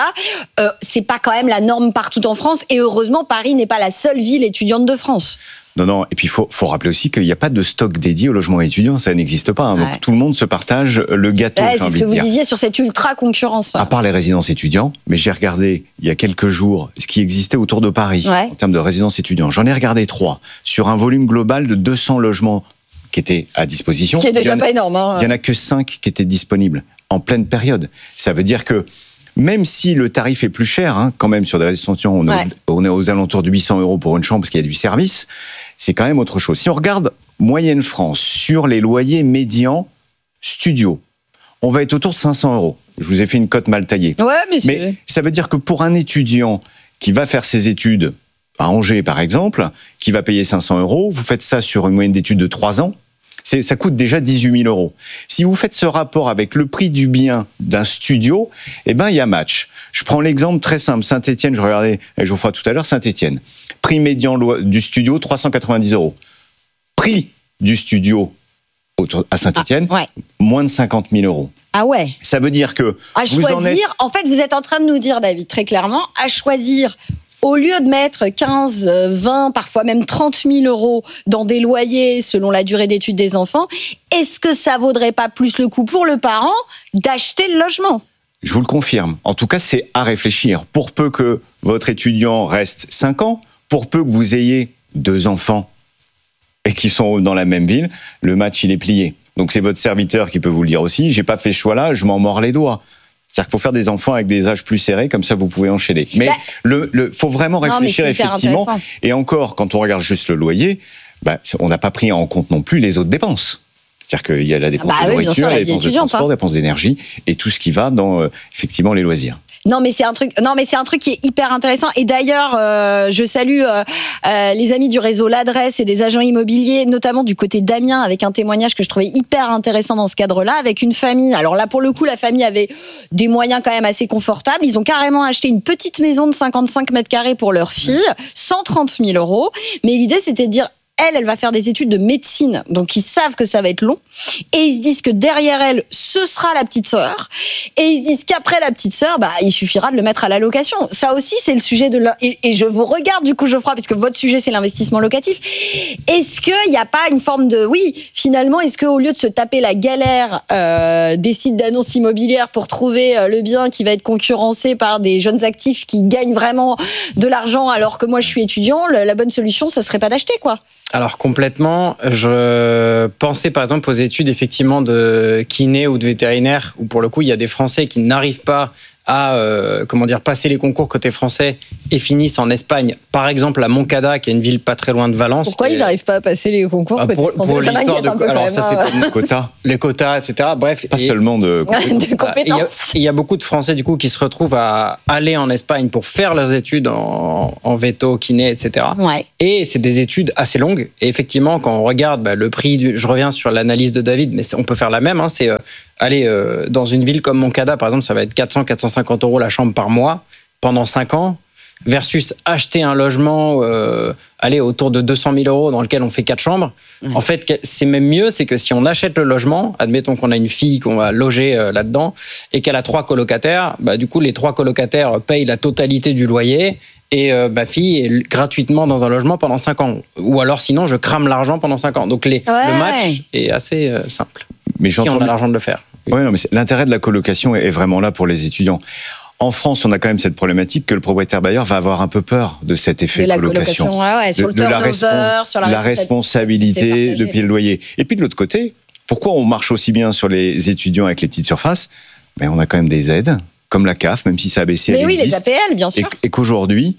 c'est pas quand même la norme partout en France. Et heureusement, Paris n'est pas la seule ville étudiante de France. Non. Et puis, il faut rappeler aussi qu'il n'y a pas de stock dédié au logement étudiant. Ça n'existe pas. Donc, tout le monde se partage le gâteau. C'est ce que vous disiez sur cette ultra-concurrence. À part les résidences étudiants, mais j'ai regardé il y a quelques jours ce qui existait autour de Paris en termes de résidences étudiants. J'en ai regardé 3 sur un volume global de 200 logements qui étaient à disposition. Ce qui est déjà pas énorme. Il n'y en a que 5 qui étaient disponibles en pleine période. Ça veut dire que même si le tarif est plus cher, quand même sur des résidences étudiantes, on est aux alentours de 800 euros pour une chambre parce qu'il y a du service, c'est quand même autre chose. Si on regarde moyenne France sur les loyers médians studio, on va être autour de 500 euros. Je vous ai fait une cote mal taillée. Mais ça veut dire que pour un étudiant qui va faire ses études à Angers, par exemple, qui va payer 500 euros, vous faites ça sur une moyenne d'études de 3 ans, ça coûte déjà 18 000 euros. Si vous faites ce rapport avec le prix du bien d'un studio, il y a match. Je prends l'exemple très simple. Saint-Étienne, je regardais avec Geoffroy tout à l'heure, Saint-Étienne. Prix médian du studio, 390 euros. Prix du studio à Saint-Étienne, moins de 50 000 euros. Ah ouais. Ça veut dire que en fait, vous êtes en train de nous dire, David, très clairement, à choisir. Au lieu de mettre 15, 20, parfois même 30 000 euros dans des loyers selon la durée d'études des enfants, est-ce que ça vaudrait pas plus le coup pour le parent d'acheter le logement ? Je vous le confirme. En tout cas, c'est à réfléchir. Pour peu que votre étudiant reste 5 ans, pour peu que vous ayez 2 enfants et qui sont dans la même ville, le match, il est plié. Donc c'est votre serviteur qui peut vous le dire aussi. J'ai pas fait ce choix-là, je m'en mords les doigts. C'est-à-dire qu'il faut faire des enfants avec des âges plus serrés, comme ça vous pouvez enchaîner. Mais faut vraiment réfléchir effectivement. Et encore, quand on regarde juste le loyer, on n'a pas pris en compte non plus les autres dépenses. C'est-à-dire qu'il y a la dépense de nourriture, la dépense de transport, la dépense d'énergie et tout ce qui va dans effectivement les loisirs. Non mais c'est un truc qui est hyper intéressant. Et d'ailleurs, je salue les amis du réseau L'Adresse et des agents immobiliers, notamment du côté d'Amiens, avec un témoignage que je trouvais hyper intéressant dans ce cadre-là, avec une famille. Alors là, pour le coup, la famille avait des moyens quand même assez confortables. Ils ont carrément acheté une petite maison de 55 mètres carrés pour leur fille, 130 000 €. Mais l'idée, c'était de dire, elle va faire des études de médecine, donc ils savent que ça va être long, et ils se disent que derrière elle, ce sera la petite sœur, et ils se disent qu'après la petite sœur, il suffira de le mettre à la location. Ça aussi, c'est le sujet de et je vous regarde du coup, Geoffroy, parce que votre sujet, c'est l'investissement locatif. Est-ce qu'il n'y a pas une forme de, finalement, est-ce qu'au lieu de se taper la galère des sites d'annonces immobilières pour trouver le bien qui va être concurrencé par des jeunes actifs qui gagnent vraiment de l'argent alors que moi je suis étudiant, la bonne solution, ça serait pas d'acheter, quoi? Alors complètement, je pensais par exemple aux études effectivement de kiné ou de vétérinaire, où pour le coup il y a des Français qui n'arrivent pas à passer les concours côté français et finissent en Espagne, par exemple à Moncada, qui est une ville pas très loin de Valence. Pourquoi ils n'arrivent pas à passer les concours côté français? Pour ça l'histoire de alors ça c'est les quotas. Les quotas, etc. Bref, pas seulement de compétences. Il y a beaucoup de Français du coup qui se retrouvent à aller en Espagne pour faire leurs études en véto, kiné, etc. Ouais. Et c'est des études assez longues. Et effectivement, quand on regarde le prix je reviens sur l'analyse de David, mais on peut faire la même. C'est aller dans une ville comme Moncada, par exemple, ça va être 400-450 € la chambre par mois pendant 5 ans, versus acheter un logement autour de 200 000 € dans lequel on fait 4 chambres. En fait, c'est même mieux, c'est que si on achète le logement, admettons qu'on a une fille qu'on va loger là-dedans et qu'elle a 3 colocataires, du coup, les 3 colocataires payent la totalité du loyer et ma fille est gratuitement dans un logement pendant 5 ans. Ou alors, sinon, je crame l'argent pendant 5 ans. Donc, le match est assez simple. Mais si on a l'argent de le faire. Oui, non, mais l'intérêt de la colocation est vraiment là pour les étudiants. En France, on a quand même cette problématique que le propriétaire bailleur va avoir un peu peur de cet effet de la colocation. Sur le turnover, sur la responsabilité de payer le loyer. Et puis de l'autre côté, pourquoi on marche aussi bien sur les étudiants avec les petites surfaces? On a quand même des aides, comme la CAF, même si ça a baissé, elle existe. Les APL, bien sûr. Et qu'aujourd'hui,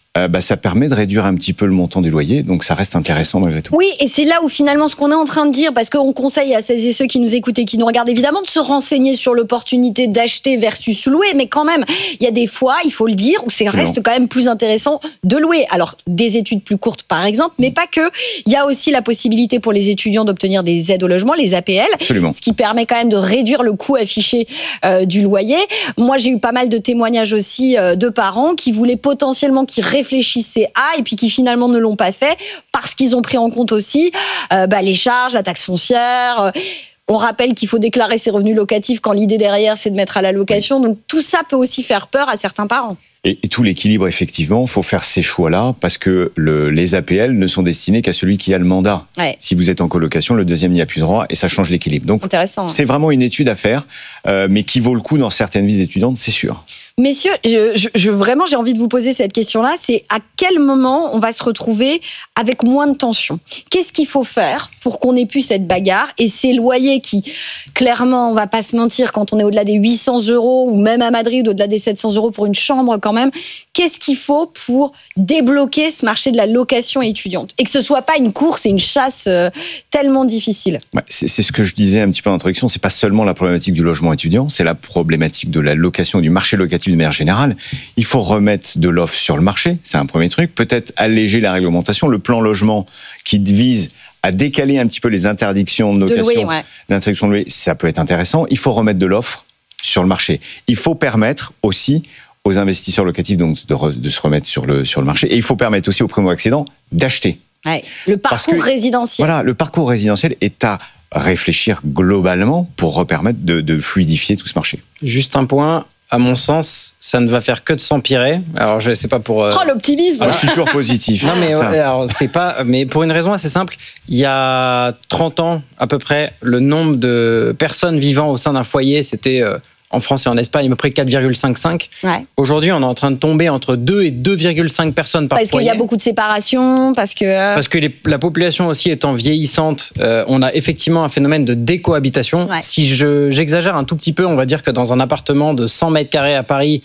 ça permet de réduire un petit peu le montant du loyer, donc ça reste intéressant malgré tout. Oui, et c'est là où finalement ce qu'on est en train de dire, parce qu'on conseille à celles et ceux qui nous écoutent et qui nous regardent évidemment de se renseigner sur l'opportunité d'acheter versus louer, mais quand même, il y a des fois, il faut le dire, où ça reste quand même plus intéressant de louer. Alors, des études plus courtes par exemple, mais pas que. Il y a aussi la possibilité pour les étudiants d'obtenir des aides au logement, les APL, Absolument. Ce qui permet quand même de réduire le coût affiché du loyer. Moi, j'ai eu pas mal de témoignages aussi de parents qui voulaient potentiellement, qui réfléchissaient et puis qui finalement ne l'ont pas fait parce qu'ils ont pris en compte aussi les charges, la taxe foncière. On rappelle qu'il faut déclarer ses revenus locatifs quand l'idée derrière c'est de mettre à la location. Donc tout ça peut aussi faire peur à certains parents. Et tout l'équilibre, effectivement, il faut faire ces choix-là parce que les APL ne sont destinés qu'à celui qui a le mandat. Ouais. Si vous êtes en colocation, le deuxième n'y a plus droit et ça change l'équilibre. Donc c'est vraiment une étude à faire, mais qui vaut le coup dans certaines vies étudiantes, c'est sûr. Messieurs, vraiment, j'ai envie de vous poser cette question-là. C'est à quel moment on va se retrouver avec moins de tension? Qu'est-ce qu'il faut faire pour qu'on ait plus cette bagarre? Et ces loyers qui, clairement, on va pas se mentir, quand on est au-delà des 800 € ou même à Madrid, au-delà des 700 € pour une chambre quand même, qu'est-ce qu'il faut pour débloquer ce marché de la location étudiante? Et que ce soit pas une course et une chasse tellement difficile. C'est ce que je disais un petit peu en introduction. C'est pas seulement la problématique du logement étudiant, c'est la problématique de la location, du marché locatif de manière générale. Il faut remettre de l'offre sur le marché, c'est un premier truc. Peut-être alléger la réglementation, le plan logement qui vise à décaler un petit peu les interdictions de location, d'interdiction de louer, ça peut être intéressant. Il faut remettre de l'offre sur le marché. Il faut permettre aussi aux investisseurs locatifs donc de se remettre sur le marché. Et il faut permettre aussi aux primo-accédants d'acheter. Ouais. Le parcours résidentiel. Voilà, le parcours résidentiel est à réfléchir globalement pour permettre de fluidifier tout ce marché. Juste un point. À mon sens, ça ne va faire que de s'empirer. Alors, je sais pas pour. L'optimisme. Je suis toujours positif. Non, mais alors c'est pas. Mais pour une raison assez simple, il y a 30 ans à peu près, le nombre de personnes vivant au sein d'un foyer, c'était en France et en Espagne à peu près 4,55. Ouais. Aujourd'hui, on est en train de tomber entre 2 et 2,5 personnes par foyer. Parce qu'il y a beaucoup de séparations, parce que la population aussi étant vieillissante, on a effectivement un phénomène de décohabitation. Ouais. Si j'exagère un tout petit peu, on va dire que dans un appartement de 100 mètres carrés à Paris,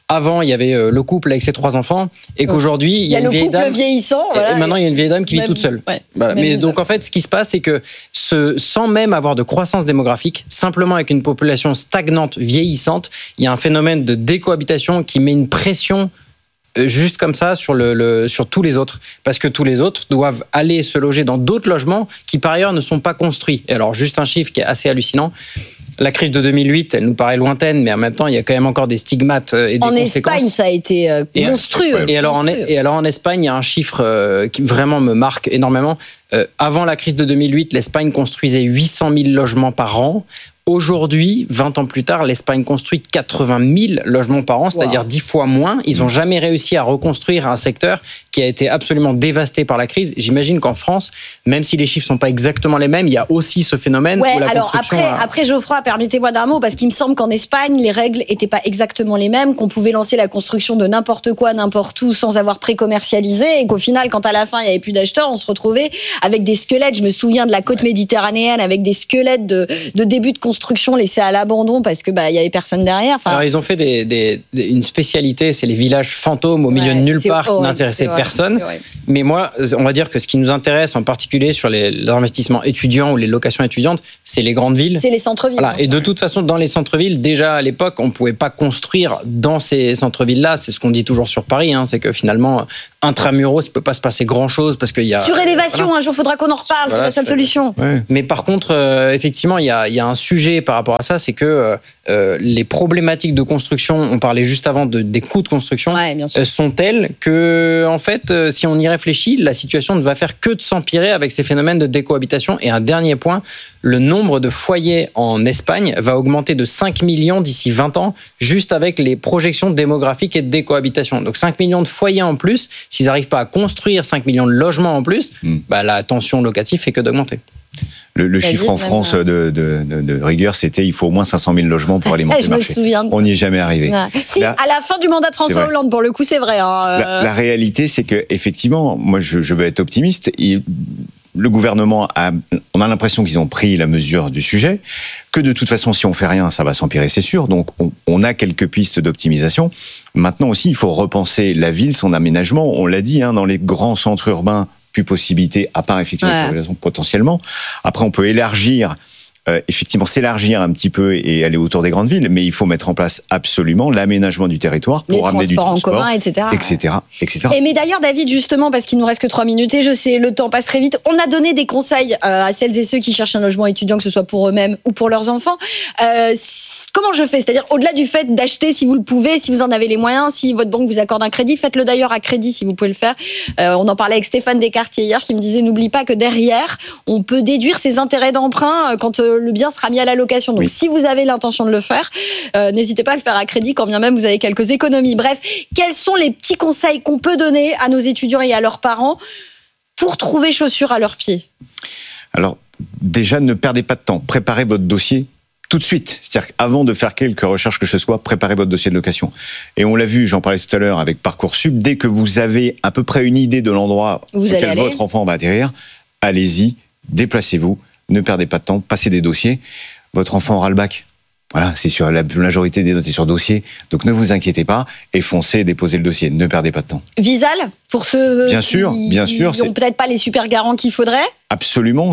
avant, il y avait le couple avec ses 3 enfants, et qu'aujourd'hui, il y a une vieille dame. Le couple vieillissant. Voilà, et maintenant, il y a une vieille dame qui vit toute seule. Ouais, voilà. Mais donc, en fait, ce qui se passe, c'est que sans même avoir de croissance démographique, simplement avec une population stagnante, vieillissante, il y a un phénomène de décohabitation qui met une pression juste comme ça sur tous les autres, parce que tous les autres doivent aller se loger dans d'autres logements qui par ailleurs ne sont pas construits. Et alors juste un chiffre qui est assez hallucinant, la crise de 2008, elle nous paraît lointaine, mais en même temps il y a quand même encore des stigmates et des conséquences. En Espagne, ça a été monstrueux. Et alors en Espagne, il y a un chiffre qui vraiment me marque énormément. Avant la crise de 2008, l'Espagne construisait 800 000 logements par an. Aujourd'hui, 20 ans plus tard, l'Espagne construit 80 000 logements par an, c'est-à-dire 10 fois moins. Ils n'ont jamais réussi à reconstruire un secteur qui a été absolument dévasté par la crise. J'imagine qu'en France, même si les chiffres ne sont pas exactement les mêmes, il y a aussi ce phénomène. Ouais, où la alors construction après Geoffroy, permettez-moi d'un mot, parce qu'il me semble qu'en Espagne, les règles n'étaient pas exactement les mêmes, qu'on pouvait lancer la construction de n'importe quoi, n'importe où, sans avoir pré-commercialisé, et qu'au final, quand à la fin, il n'y avait plus d'acheteurs, on se retrouvait avec des squelettes. Je me souviens de la côte méditerranéenne, avec des squelettes de début de construction laissés à l'abandon parce que il y avait personne derrière. Enfin, alors ils ont fait une spécialité, c'est les villages fantômes au milieu de nulle part qui n'intéressaient personne. Mais moi, on va dire que ce qui nous intéresse en particulier sur les investissements étudiants ou les locations étudiantes, c'est les grandes villes. C'est les centres-villes. Voilà. Et de toute façon, dans les centres-villes, déjà à l'époque, on ne pouvait pas construire dans ces centres-villes-là. C'est ce qu'on dit toujours sur Paris, c'est que finalement, intramuros, il ne peut pas se passer grand-chose parce qu'il y a... Surélévation, un jour, il faudra qu'on en reparle, c'est la seule solution. Ouais. Mais par contre, effectivement, il y a un sujet par rapport à ça, c'est que les problématiques de construction, on parlait juste avant des coûts de construction, sont tels que, en fait, si on y réfléchit, la situation ne va faire que de s'empirer avec ces phénomènes de décohabitation. Et un dernier point, le nombre de foyers en Espagne va augmenter de 5 millions d'ici 20 ans, juste avec les projections démographiques et de décohabitation. Donc 5 millions de foyers en plus, s'ils n'arrivent pas à construire 5 millions de logements en plus, la tension locative fait que d'augmenter. Le chiffre en France de rigueur, c'était il faut au moins 500 000 logements pour alimenter le marché. On n'y est jamais arrivé. Ouais. Si, à la fin du mandat de François Hollande, pour le coup, c'est vrai. La réalité, c'est que effectivement, moi, je veux être optimiste. Le gouvernement on a l'impression qu'ils ont pris la mesure du sujet, que de toute façon, si on fait rien, ça va s'empirer, c'est sûr. Donc, on a quelques pistes d'optimisation. Maintenant aussi, il faut repenser la ville, son aménagement. On l'a dit, dans les grands centres urbains, plus possibilité, à part effectivement potentiellement. Après, on peut élargir, effectivement s'élargir un petit peu et aller autour des grandes villes, mais il faut mettre en place absolument l'aménagement du territoire pour amener du transport en commun, etc. Et mais d'ailleurs, David, justement, parce qu'il nous reste que 3 minutes et je sais, le temps passe très vite, on a donné des conseils à celles et ceux qui cherchent un logement étudiant, que ce soit pour eux-mêmes ou pour leurs enfants. Comment je fais ? C'est-à-dire, au-delà du fait d'acheter si vous le pouvez, si vous en avez les moyens, si votre banque vous accorde un crédit, faites-le d'ailleurs à crédit si vous pouvez le faire. On en parlait avec Stéphane Descartier hier qui me disait, n'oublie pas que derrière, on peut déduire ses intérêts d'emprunt quand le bien sera mis à la location. Donc, si vous avez l'intention de le faire, n'hésitez pas à le faire à crédit quand bien même vous avez quelques économies. Bref, quels sont les petits conseils qu'on peut donner à nos étudiants et à leurs parents pour trouver chaussures à leurs pieds ? Alors, déjà, ne perdez pas de temps. Préparez votre dossier tout de suite. C'est-à-dire qu'avant de faire quelque recherche que ce soit, préparez votre dossier de location. Et on l'a vu, j'en parlais tout à l'heure avec Parcoursup, dès que vous avez à peu près une idée de l'endroit auquel votre enfant va atterrir, allez-y, déplacez-vous, ne perdez pas de temps, passez des dossiers. Votre enfant aura le bac. Voilà, c'est sur la majorité des notes est sur dossier. Donc ne vous inquiétez pas et foncez, déposez le dossier. Ne perdez pas de temps. Visal, pour ceux bien sûr, qui n'ont peut-être pas les super garants qu'il faudrait. Absolument,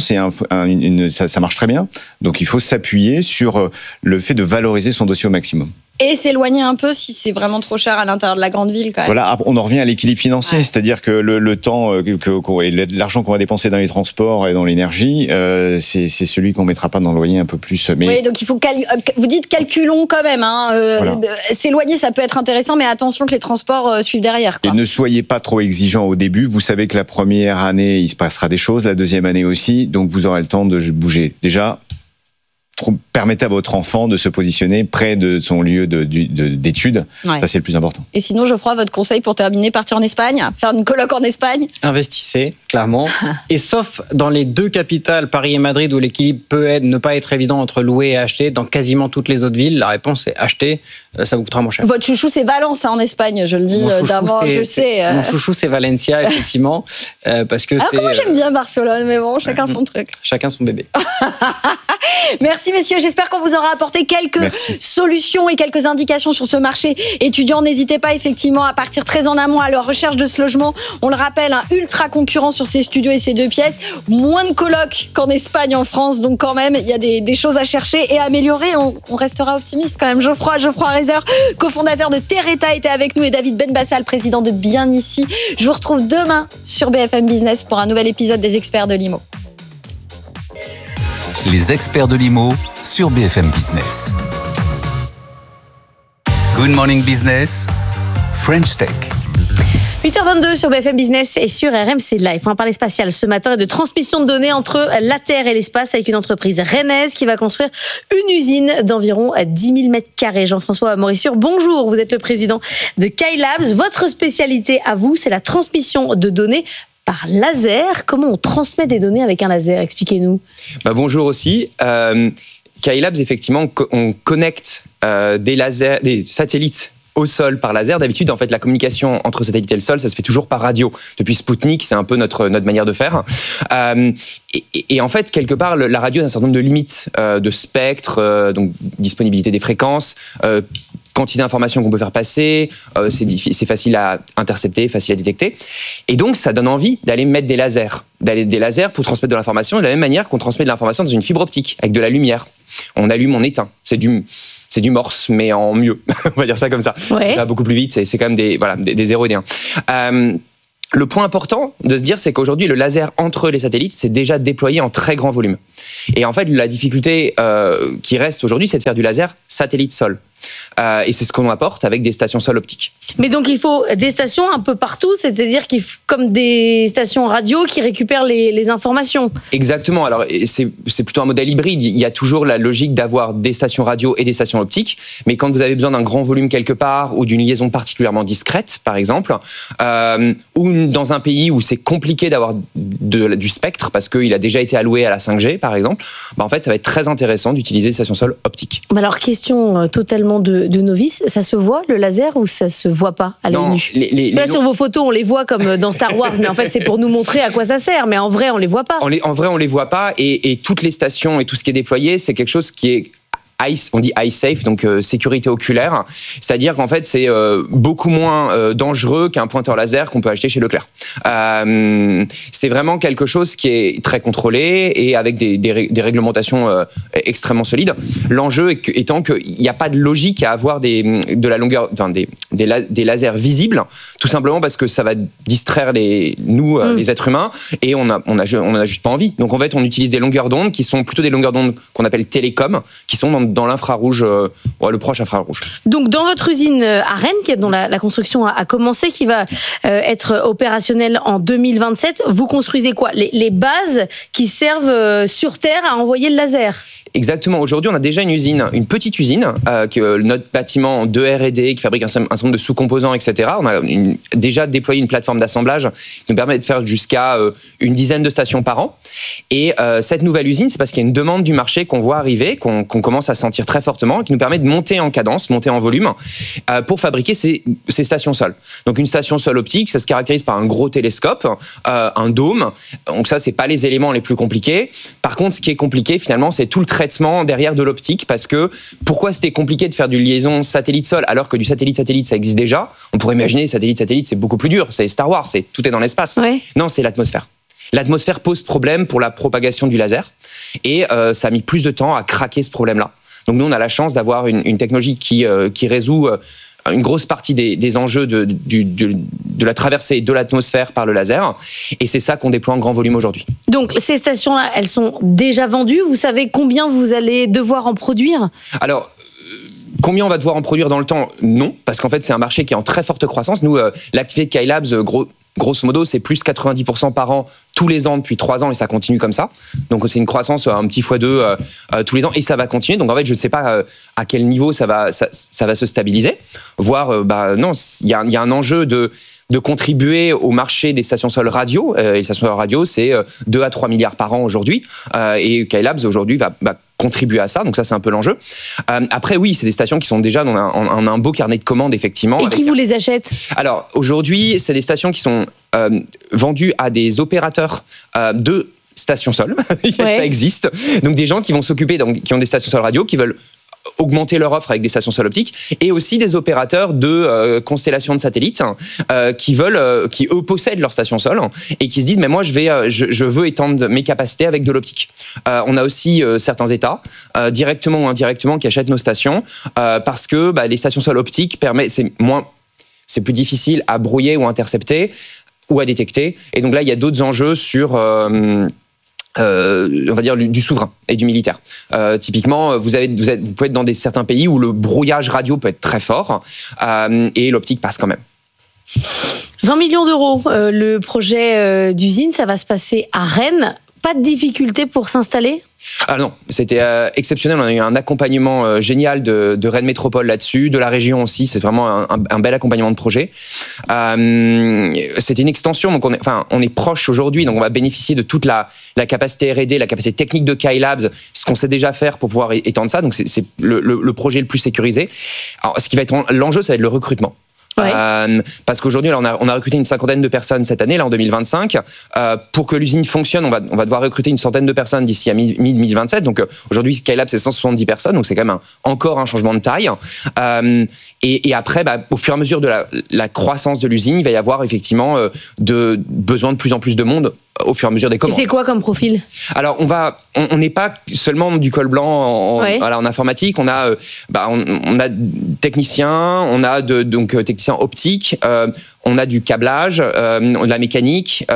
ça marche très bien. Donc il faut s'appuyer sur le fait de valoriser son dossier au maximum. Et s'éloigner un peu si c'est vraiment trop cher à l'intérieur de la grande ville, quand même. Voilà, on en revient à l'équilibre financier, c'est-à-dire que le temps, l'argent qu'on va dépenser dans les transports et dans l'énergie, c'est celui qu'on mettra pas dans le loyer un peu plus. Mais... Oui, donc il faut vous dites calculons quand même. Voilà. S'éloigner, ça peut être intéressant, mais attention que les transports suivent derrière. Et ne soyez pas trop exigeants au début. Vous savez que la première année, il se passera des choses, la deuxième année aussi, donc vous aurez le temps de bouger. Déjà, permettez à votre enfant de se positionner près de son lieu d'études. Ouais. Ça, c'est le plus important. Et sinon, Geoffroy, votre conseil pour terminer, partir en Espagne, faire une coloc en Espagne ? Investissez, clairement. Et sauf dans les 2 capitales, Paris et Madrid, où l'équilibre peut ne pas être évident entre louer et acheter, dans quasiment toutes les autres villes, la réponse est acheter. Ça vous coûtera moins cher. Votre chouchou, c'est Valence, en Espagne, je le dis d'avant, je sais. Mon chouchou, c'est Valencia, effectivement. Parce que moi, j'aime bien Barcelone, mais bon, chacun son truc. Chacun son bébé. Merci Merci messieurs, j'espère qu'on vous aura apporté quelques solutions et quelques indications sur ce marché étudiant. N'hésitez pas effectivement à partir très en amont à la recherche de ce logement. On le rappelle, ultra concurrent sur ces studios et ces 2 pièces. Moins de colocs qu'en Espagne, en France, donc quand même, il y a des choses à chercher et à améliorer. On restera optimiste quand même. Geoffroy Reiser, cofondateur de Terreta, était avec nous, et David Benbassal, président de Bien Ici. Je vous retrouve demain sur BFM Business pour un nouvel épisode des Experts de l'IMO. Les Experts de l'IMO sur BFM Business. Good Morning Business, French Tech. 8h22 sur BFM Business et sur RMC Live. On va parler spatial ce matin et de transmission de données entre la Terre et l'espace avec une entreprise rennaise qui va construire une usine d'environ 10 000 mètres carrés. Jean-François Morissure, bonjour. Vous êtes le président de Skylabs. Votre spécialité à vous, c'est la transmission de données par laser. Comment on transmet des données avec un laser? Expliquez-nous. Bonjour aussi. Skylabs, effectivement, on connecte des satellites au sol par laser. D'habitude, en fait, la communication entre satellite et le sol, ça se fait toujours par radio. Depuis Spoutnik, c'est un peu notre manière de faire. Et en fait, quelque part, la radio a un certain nombre de limites de spectre, donc disponibilité des fréquences, quantité d'informations qu'on peut faire passer, c'est facile à intercepter, facile à détecter. Et donc, ça donne envie d'aller mettre des lasers pour transmettre de l'information de la même manière qu'on transmet de l'information dans une fibre optique, avec de la lumière. On allume, on éteint. C'est du Morse, mais en mieux. On va dire ça comme ça. Ouais. Ça va beaucoup plus vite. C'est quand même des 0 et des 1. Le point important de se dire, c'est qu'aujourd'hui, le laser entre les satellites, c'est déjà déployé en très grand volume. Et en fait, la difficulté qui reste aujourd'hui, c'est de faire du laser satellite-sol. Et c'est ce qu'on apporte avec des stations sol optiques. Mais donc il faut des stations un peu partout, c'est-à-dire comme des stations radio qui récupèrent les informations. Exactement, alors c'est plutôt un modèle hybride. Il y a toujours la logique d'avoir des stations radio et des stations optiques, mais quand vous avez besoin d'un grand volume quelque part ou d'une liaison particulièrement discrète, par exemple, ou dans un pays où c'est compliqué d'avoir du spectre parce qu'il a déjà été alloué à la 5G, par exemple, en fait ça va être très intéressant d'utiliser des stations sol optiques. Alors question totalement de novice, ça se voit le laser ou ça se voit pas à l'œil nu? Là sur vos photos on les voit comme dans Star Wars, mais en fait c'est pour nous montrer à quoi ça sert, mais en vrai on les voit pas. En vrai on les voit pas, et toutes les stations et tout ce qui est déployé, c'est quelque chose qui est on dit eye safe, donc sécurité oculaire, c'est-à-dire qu'en fait c'est beaucoup moins dangereux qu'un pointeur laser qu'on peut acheter chez Leclerc. C'est vraiment quelque chose qui est très contrôlé et avec des réglementations extrêmement solides. L'enjeu étant qu'il n'y a pas de logique à avoir des lasers visibles, tout simplement parce que ça va distraire les êtres humains, et on a juste pas envie. Donc en fait on utilise des longueurs d'onde qui sont plutôt des longueurs d'onde qu'on appelle télécom, qui sont dans l'infrarouge, le proche infrarouge. Donc dans votre usine à Rennes, dont la construction a commencé, qui va être opérationnelle en 2027, vous construisez quoi? Les bases qui servent sur Terre à envoyer le laser? Exactement. Aujourd'hui, on a déjà une petite usine, qui est notre bâtiment de R&D, qui fabrique un certain nombre de sous-composants, etc. On a déjà déployé une plateforme d'assemblage qui nous permet de faire jusqu'à une dizaine de stations par an. Et cette nouvelle usine, c'est parce qu'il y a une demande du marché qu'on voit arriver, qu'on commence à sentir très fortement, qui nous permet de monter en cadence, monter en volume, pour fabriquer ces stations sol. Donc une station sol optique, ça se caractérise par un gros télescope, un dôme. Donc ça, c'est pas les éléments les plus compliqués. Par contre, ce qui est compliqué, finalement, c'est tout le traitement derrière de l'optique, parce que pourquoi c'était compliqué de faire du liaison satellite-sol alors que du satellite-satellite ça existe déjà? On pourrait imaginer satellite-satellite c'est beaucoup plus dur, c'est Star Wars, tout est dans l'espace. Ouais. Non, c'est l'atmosphère. L'atmosphère pose problème pour la propagation du laser, et ça a mis plus de temps à craquer ce problème-là. Donc nous on a la chance d'avoir une technologie qui résout une grosse partie des enjeux de la traversée de l'atmosphère par le laser. Et c'est ça qu'on déploie en grand volume aujourd'hui. Donc ces stations-là, elles sont déjà vendues. Vous savez combien vous allez devoir en produire? Alors, combien on va devoir en produire dans le temps? Non, parce qu'en fait, c'est un marché qui est en très forte croissance. Nous, l'activité de Skylabs, grosso modo, c'est plus 90% par an tous les ans depuis 3 ans, et ça continue comme ça. Donc c'est une croissance un petit x2 tous les ans, et ça va continuer. Donc en fait, je ne sais pas à quel niveau ça va se stabiliser. Voire, non, il y a un enjeu de contribuer au marché des stations sol radio. Et les stations sol radio, c'est 2 à 3 milliards par an aujourd'hui. Et Skylabs, aujourd'hui, va contribuer à ça. Donc ça, c'est un peu l'enjeu. Après, oui, c'est des stations qui sont déjà dans un beau carnet de commandes, effectivement. Et qui vous les achète? Alors, aujourd'hui, c'est des stations qui sont vendues à des opérateurs de stations sol, ça existe. Donc des gens qui vont s'occuper, donc qui ont des stations sol radio, qui veulent augmenter leur offre avec des stations sol optiques, et aussi des opérateurs de constellations de satellites qui eux possèdent leur station sol et qui se disent mais moi je veux étendre mes capacités avec de l'optique. On a aussi certains États directement ou indirectement qui achètent nos stations parce que les stations sol optiques c'est plus difficile à brouiller ou intercepter ou à détecter, et donc là il y a d'autres enjeux sur on va dire du souverain et du militaire. Typiquement, vous pouvez être dans certains pays où le brouillage radio peut être très fort et l'optique passe quand même. 20 millions d'euros, le projet d'usine, ça va se passer à Rennes. Pas de difficulté pour s'installer ? Ah non, c'était exceptionnel. On a eu un accompagnement génial de Rennes Métropole là-dessus, de la région aussi. C'est vraiment un bel accompagnement de projet. C'était une extension, donc on est proche aujourd'hui, donc on va bénéficier de toute la capacité R&D, la capacité technique de Skylabs, ce qu'on sait déjà faire pour pouvoir étendre ça. Donc c'est le projet le plus sécurisé. Alors, ce qui va être l'enjeu, ça va être le recrutement. Ouais. Parce qu'aujourd'hui, là, on a recruté une 50aine de personnes cette année, là en 2025. Pour que l'usine fonctionne, on va devoir recruter une centaine de personnes d'ici à mi-2027. Donc aujourd'hui, Skylab, c'est 170 personnes, donc c'est quand même encore un changement de taille. Et après, au fur et à mesure de la croissance de l'usine, il va y avoir effectivement besoin de plus en plus de monde au fur et à mesure des commandes. Et c'est quoi comme profil ? Alors, on n'est pas seulement du col blanc en informatique. On a techniciens, on a techniciens optiques, on a du câblage, de la mécanique.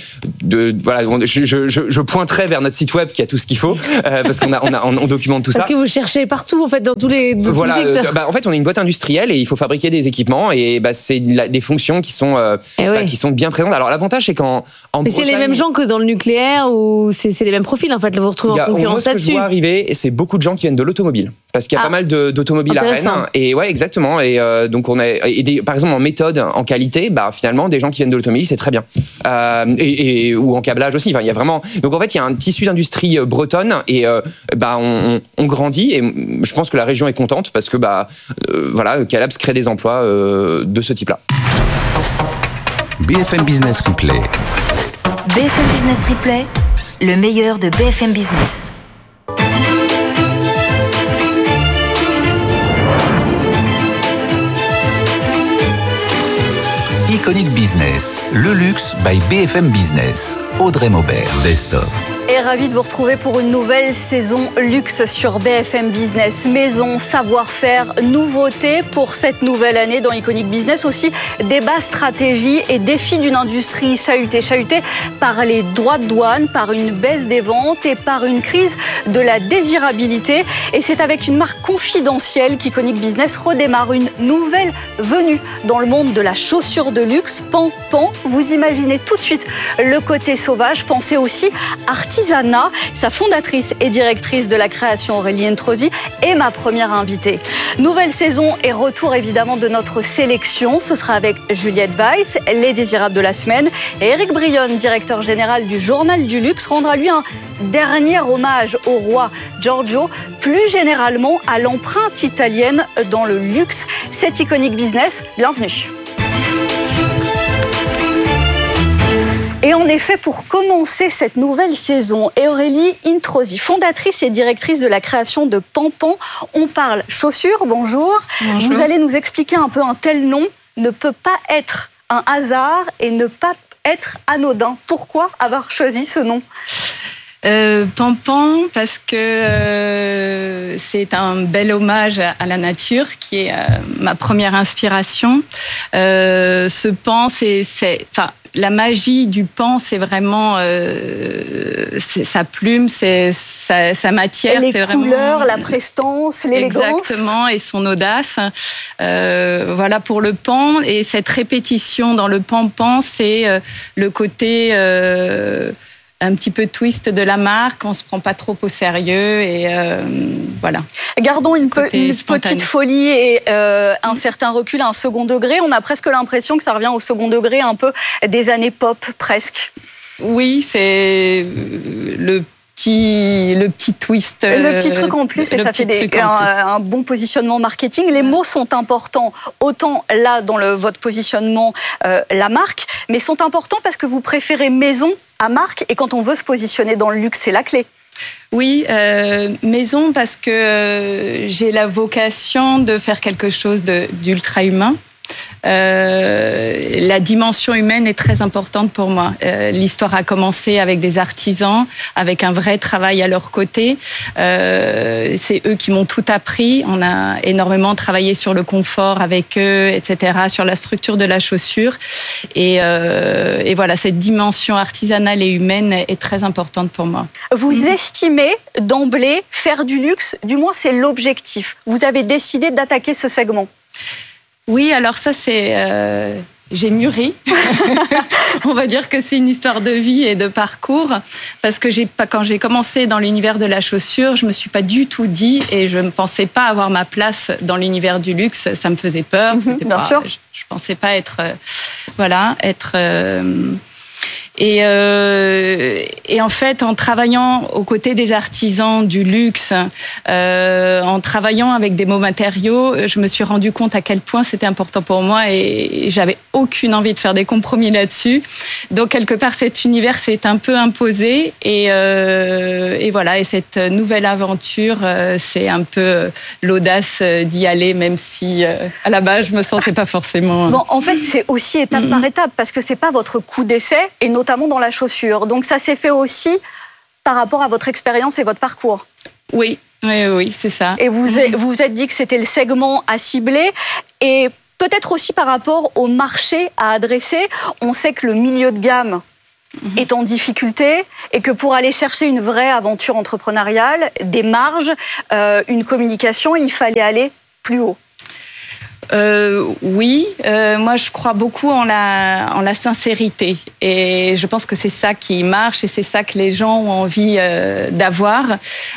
Je pointerai vers notre site web qui a tout ce qu'il faut parce qu'on documente tout ça. Parce que vous cherchez partout en fait dans tous les secteurs. En fait, on est une boîte industrielle et il faut fabriquer des équipements et c'est des fonctions qui sont bien présentes. Alors l'avantage c'est qu'en mais c'est les mêmes gens que dans le nucléaire ou c'est les mêmes profils en fait. Vous vous retrouvez en concurrence là-dessus. Ce que je vois arriver, c'est beaucoup de gens qui viennent de l'automobile parce qu'il y a pas mal d'automobiles à Rennes. Et ouais, exactement. Et donc on a par exemple en méthode, en qualité, finalement des gens qui viennent de l'automobile, c'est très bien. Ou en câblage aussi. Enfin, il y a vraiment. Donc en fait, il y a un tissu d'industrie bretonne et on grandit et je pense que la région est contente parce que Skylabs crée des emplois de ce type-là. BFM Business Replay. BFM Business Replay, le meilleur de BFM Business. Iconic Business, le luxe by BFM Business. Audrey Maubert, Best of. Et ravi de vous retrouver pour une nouvelle saison luxe sur BFM Business. Maison, savoir-faire, nouveautés pour cette nouvelle année dans Iconic Business. Aussi, débat, stratégie et défis d'une industrie chahutée par les droits de douane, par une baisse des ventes et par une crise de la désirabilité. Et c'est avec une marque confidentielle qu'Iconic Business redémarre une nouvelle venue dans le monde de la chaussure de luxe. Pan. Vous imaginez tout de suite le côté sauvage. Pensez aussi artisanat. Sa fondatrice et directrice de la création, Aurélie Entrosi, est ma première invitée. Nouvelle saison et retour évidemment de notre sélection. Ce sera avec Juliette Weiss, les désirables de la semaine. Et Eric Brionne, directeur général du Journal du Luxe, rendra lui un dernier hommage au roi Giorgio, plus généralement à l'empreinte italienne dans le luxe. C'est Iconic Business, bienvenue. Et en effet, pour commencer cette nouvelle saison, Aurélie Entrosi, fondatrice et directrice de la création de Pan, on parle chaussures. Bonjour. Vous allez nous expliquer un peu un tel nom ne peut pas être un hasard et ne pas être anodin. Pourquoi avoir choisi ce nom ? Pan parce que c'est un bel hommage à la nature qui est ma première inspiration. Ce pan, la magie du pan, c'est vraiment sa plume, c'est sa matière. Et les c'est couleurs, vraiment... la prestance, l'élégance. Exactement, et son audace. Voilà pour le pan. Et cette répétition dans le pan, c'est le côté... un petit peu twist de la marque, on se prend pas trop au sérieux et voilà. Gardons une petite folie et un certain recul, un second degré. On a presque l'impression que ça revient au second degré un peu des années pop, presque. Oui, c'est le petit twist. Le petit truc en plus, et ça fait un bon positionnement marketing. Les mots sont importants, autant là dans votre positionnement, la marque, mais sont importants parce que vous préférez maison à marque. Et quand on veut se positionner dans le luxe, c'est la clé. Oui, maison parce que j'ai la vocation de faire quelque chose d'ultra humain. La dimension humaine est très importante pour moi. L'histoire a commencé avec des artisans, avec un vrai travail à leur côté. C'est eux qui m'ont tout appris. On a énormément travaillé sur le confort avec eux, etc., sur la structure de la chaussure. Et voilà, cette dimension artisanale et humaine est très importante pour moi. Vous estimez d'emblée faire du luxe, du moins c'est l'objectif. Vous avez décidé d'attaquer ce segment. Oui, alors ça c'est... j'ai mûri. On va dire que c'est une histoire de vie et de parcours. Parce que quand j'ai commencé dans l'univers de la chaussure, je me suis pas du tout dit et je ne pensais pas avoir ma place dans l'univers du luxe. Ça me faisait peur. Bien sûr. Je pensais pas être... Et en fait, en travaillant aux côtés des artisans du luxe, en travaillant avec des beaux matériaux, je me suis rendu compte à quel point c'était important pour moi et j'avais aucune envie de faire des compromis là-dessus. Donc, quelque part, cet univers s'est un peu imposé et voilà. Et cette nouvelle aventure, c'est un peu l'audace d'y aller, même si à la base, je me sentais pas forcément... Bon, en fait, c'est aussi étape par étape parce que c'est pas votre coup d'essai et notamment dans la chaussure. Donc ça s'est fait aussi par rapport à votre expérience et votre parcours. Oui, c'est ça. Et vous vous êtes dit que c'était le segment à cibler et peut-être aussi par rapport au marché à adresser. On sait que le milieu de gamme est en difficulté et que pour aller chercher une vraie aventure entrepreneuriale, des marges, une communication, il fallait aller plus haut. Oui, moi je crois beaucoup en la sincérité et je pense que c'est ça qui marche et c'est ça que les gens ont envie d'avoir.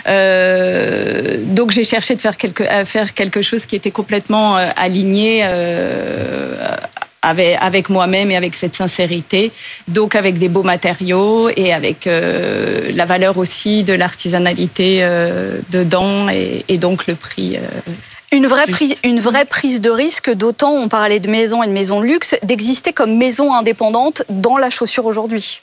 Donc j'ai cherché à faire quelque chose qui était complètement aligné avec moi-même et avec cette sincérité, donc avec des beaux matériaux et avec la valeur aussi de l'artisanalité dedans et donc le prix. Une vraie prise de risque, d'autant, on parlait de maison et de maison de luxe, d'exister comme maison indépendante dans la chaussure aujourd'hui.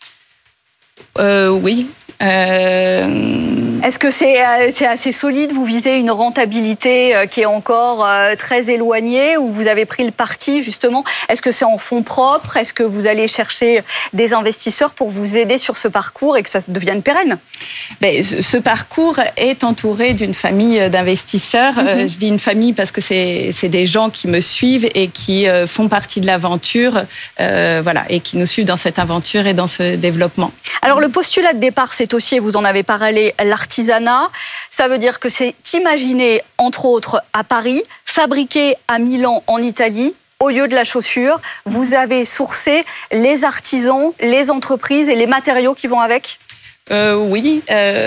Oui. Est-ce que c'est assez solide? Vous visez une rentabilité qui est encore très éloignée ou vous avez pris le parti justement? Est-ce que c'est en fonds propres? Est-ce que vous allez chercher des investisseurs pour vous aider sur ce parcours et que ça devienne pérenne? Ce parcours est entouré d'une famille d'investisseurs. Je dis une famille parce que c'est des gens qui me suivent et qui font partie de l'aventure, voilà, et qui nous suivent dans cette aventure et dans ce développement. Alors le postulat de départ, c'est aussi, vous en avez parlé, l'artisanat. Ça veut dire que c'est imaginer, entre autres, à Paris, fabriqué à Milan, en Italie, au lieu de la chaussure. Vous avez sourcé les artisans, les entreprises et les matériaux qui vont avec? Oui.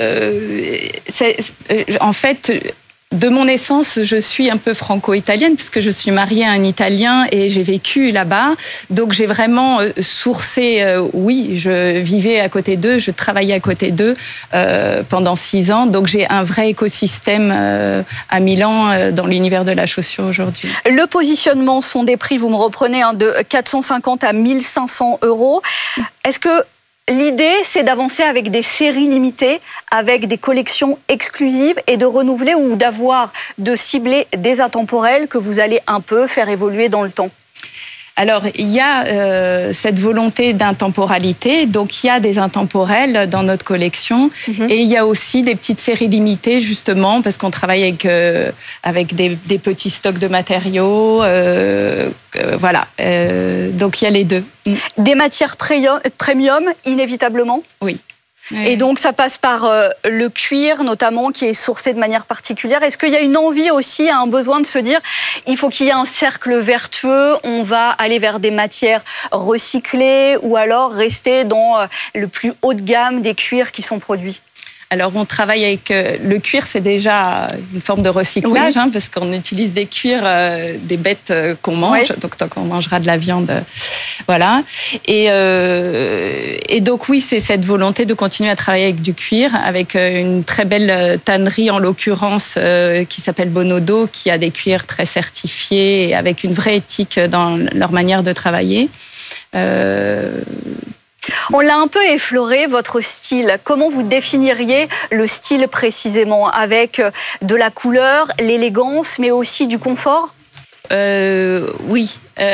En fait... De mon essence, je suis un peu franco-italienne puisque je suis mariée à un Italien et j'ai vécu là-bas. Donc j'ai vraiment sourcé, oui, je vivais à côté d'eux, je travaillais à côté d'eux pendant 6 ans. Donc j'ai un vrai écosystème à Milan dans l'univers de la chaussure aujourd'hui. Le positionnement sont des prix, vous me reprenez, de 450 à 1500 €. Est-ce que l'idée, c'est d'avancer avec des séries limitées, avec des collections exclusives et de renouveler ou de cibler des intemporels que vous allez un peu faire évoluer dans le temps? Alors, il y a cette volonté d'intemporalité, donc il y a des intemporels dans notre collection et il y a aussi des petites séries limitées justement parce qu'on travaille avec des petits stocks de matériaux, voilà. Donc il y a les deux. Des matières premium, inévitablement? Oui. Et donc, ça passe par le cuir, notamment, qui est sourcé de manière particulière. Est-ce qu'il y a une envie aussi, un besoin de se dire, il faut qu'il y ait un cercle vertueux, on va aller vers des matières recyclées ou alors rester dans le plus haut de gamme des cuirs qui sont produits? Alors, on travaille avec le cuir, c'est déjà une forme de recyclage, oui. Parce qu'on utilise des cuirs des bêtes qu'on mange, oui. Donc tant qu'on mangera de la viande, voilà. Et donc oui, c'est cette volonté de continuer à travailler avec du cuir, avec une très belle tannerie en l'occurrence qui s'appelle Bonodo, qui a des cuirs très certifiés et avec une vraie éthique dans leur manière de travailler. On l'a un peu effleuré, votre style. Comment vous définiriez le style précisément? Avec de la couleur, l'élégance, mais aussi du confort? Oui.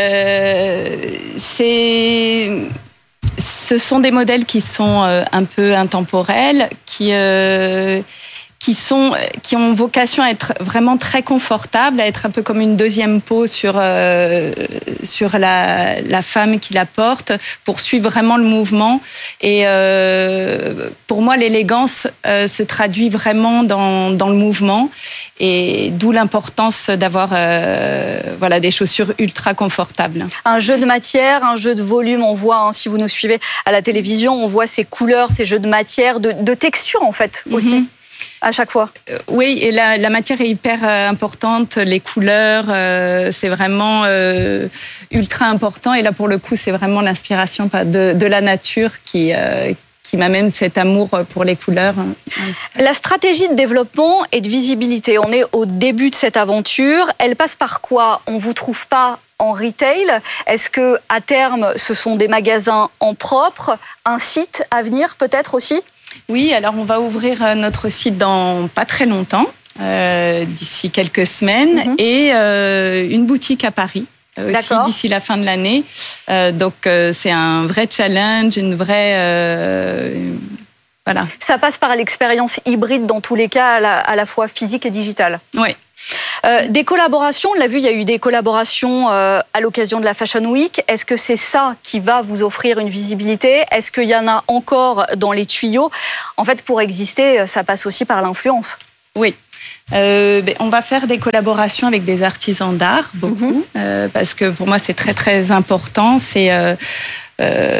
Ce sont des modèles qui sont un peu intemporels, qui ont vocation à être vraiment très confortables, à être un peu comme une deuxième peau sur la femme qui la porte, pour suivre vraiment le mouvement. Et pour moi, l'élégance se traduit vraiment dans le mouvement, et d'où l'importance d'avoir des chaussures ultra confortables. Un jeu de matière, un jeu de volume, on voit, si vous nous suivez à la télévision, on voit ces couleurs, ces jeux de matière, de texture en fait aussi. À chaque fois. Oui, et la matière est hyper importante, les couleurs, c'est vraiment ultra important. Et là, pour le coup, c'est vraiment l'inspiration de la nature qui m'amène cet amour pour les couleurs. La stratégie de développement et de visibilité, on est au début de cette aventure. Elle passe par quoi? On ne vous trouve pas en retail? Est-ce que à terme, ce sont des magasins en propre, un site à venir peut-être aussi? Oui, alors on va ouvrir notre site dans pas très longtemps, d'ici quelques semaines, et une boutique à Paris. Aussi d'ici la fin de l'année. Donc c'est un vrai challenge, une vraie... voilà. Ça passe par l'expérience hybride dans tous les cas, à la fois physique et digitale. Oui. Des collaborations, on l'a vu, il y a eu des collaborations à l'occasion de la Fashion Week. Est-ce que c'est ça qui va vous offrir une visibilité? Est-ce qu'il y en a encore dans les tuyaux? En fait, pour exister, ça passe aussi par l'influence. Oui. On va faire des collaborations avec des artisans d'art, beaucoup, parce que pour moi c'est très très important. C'est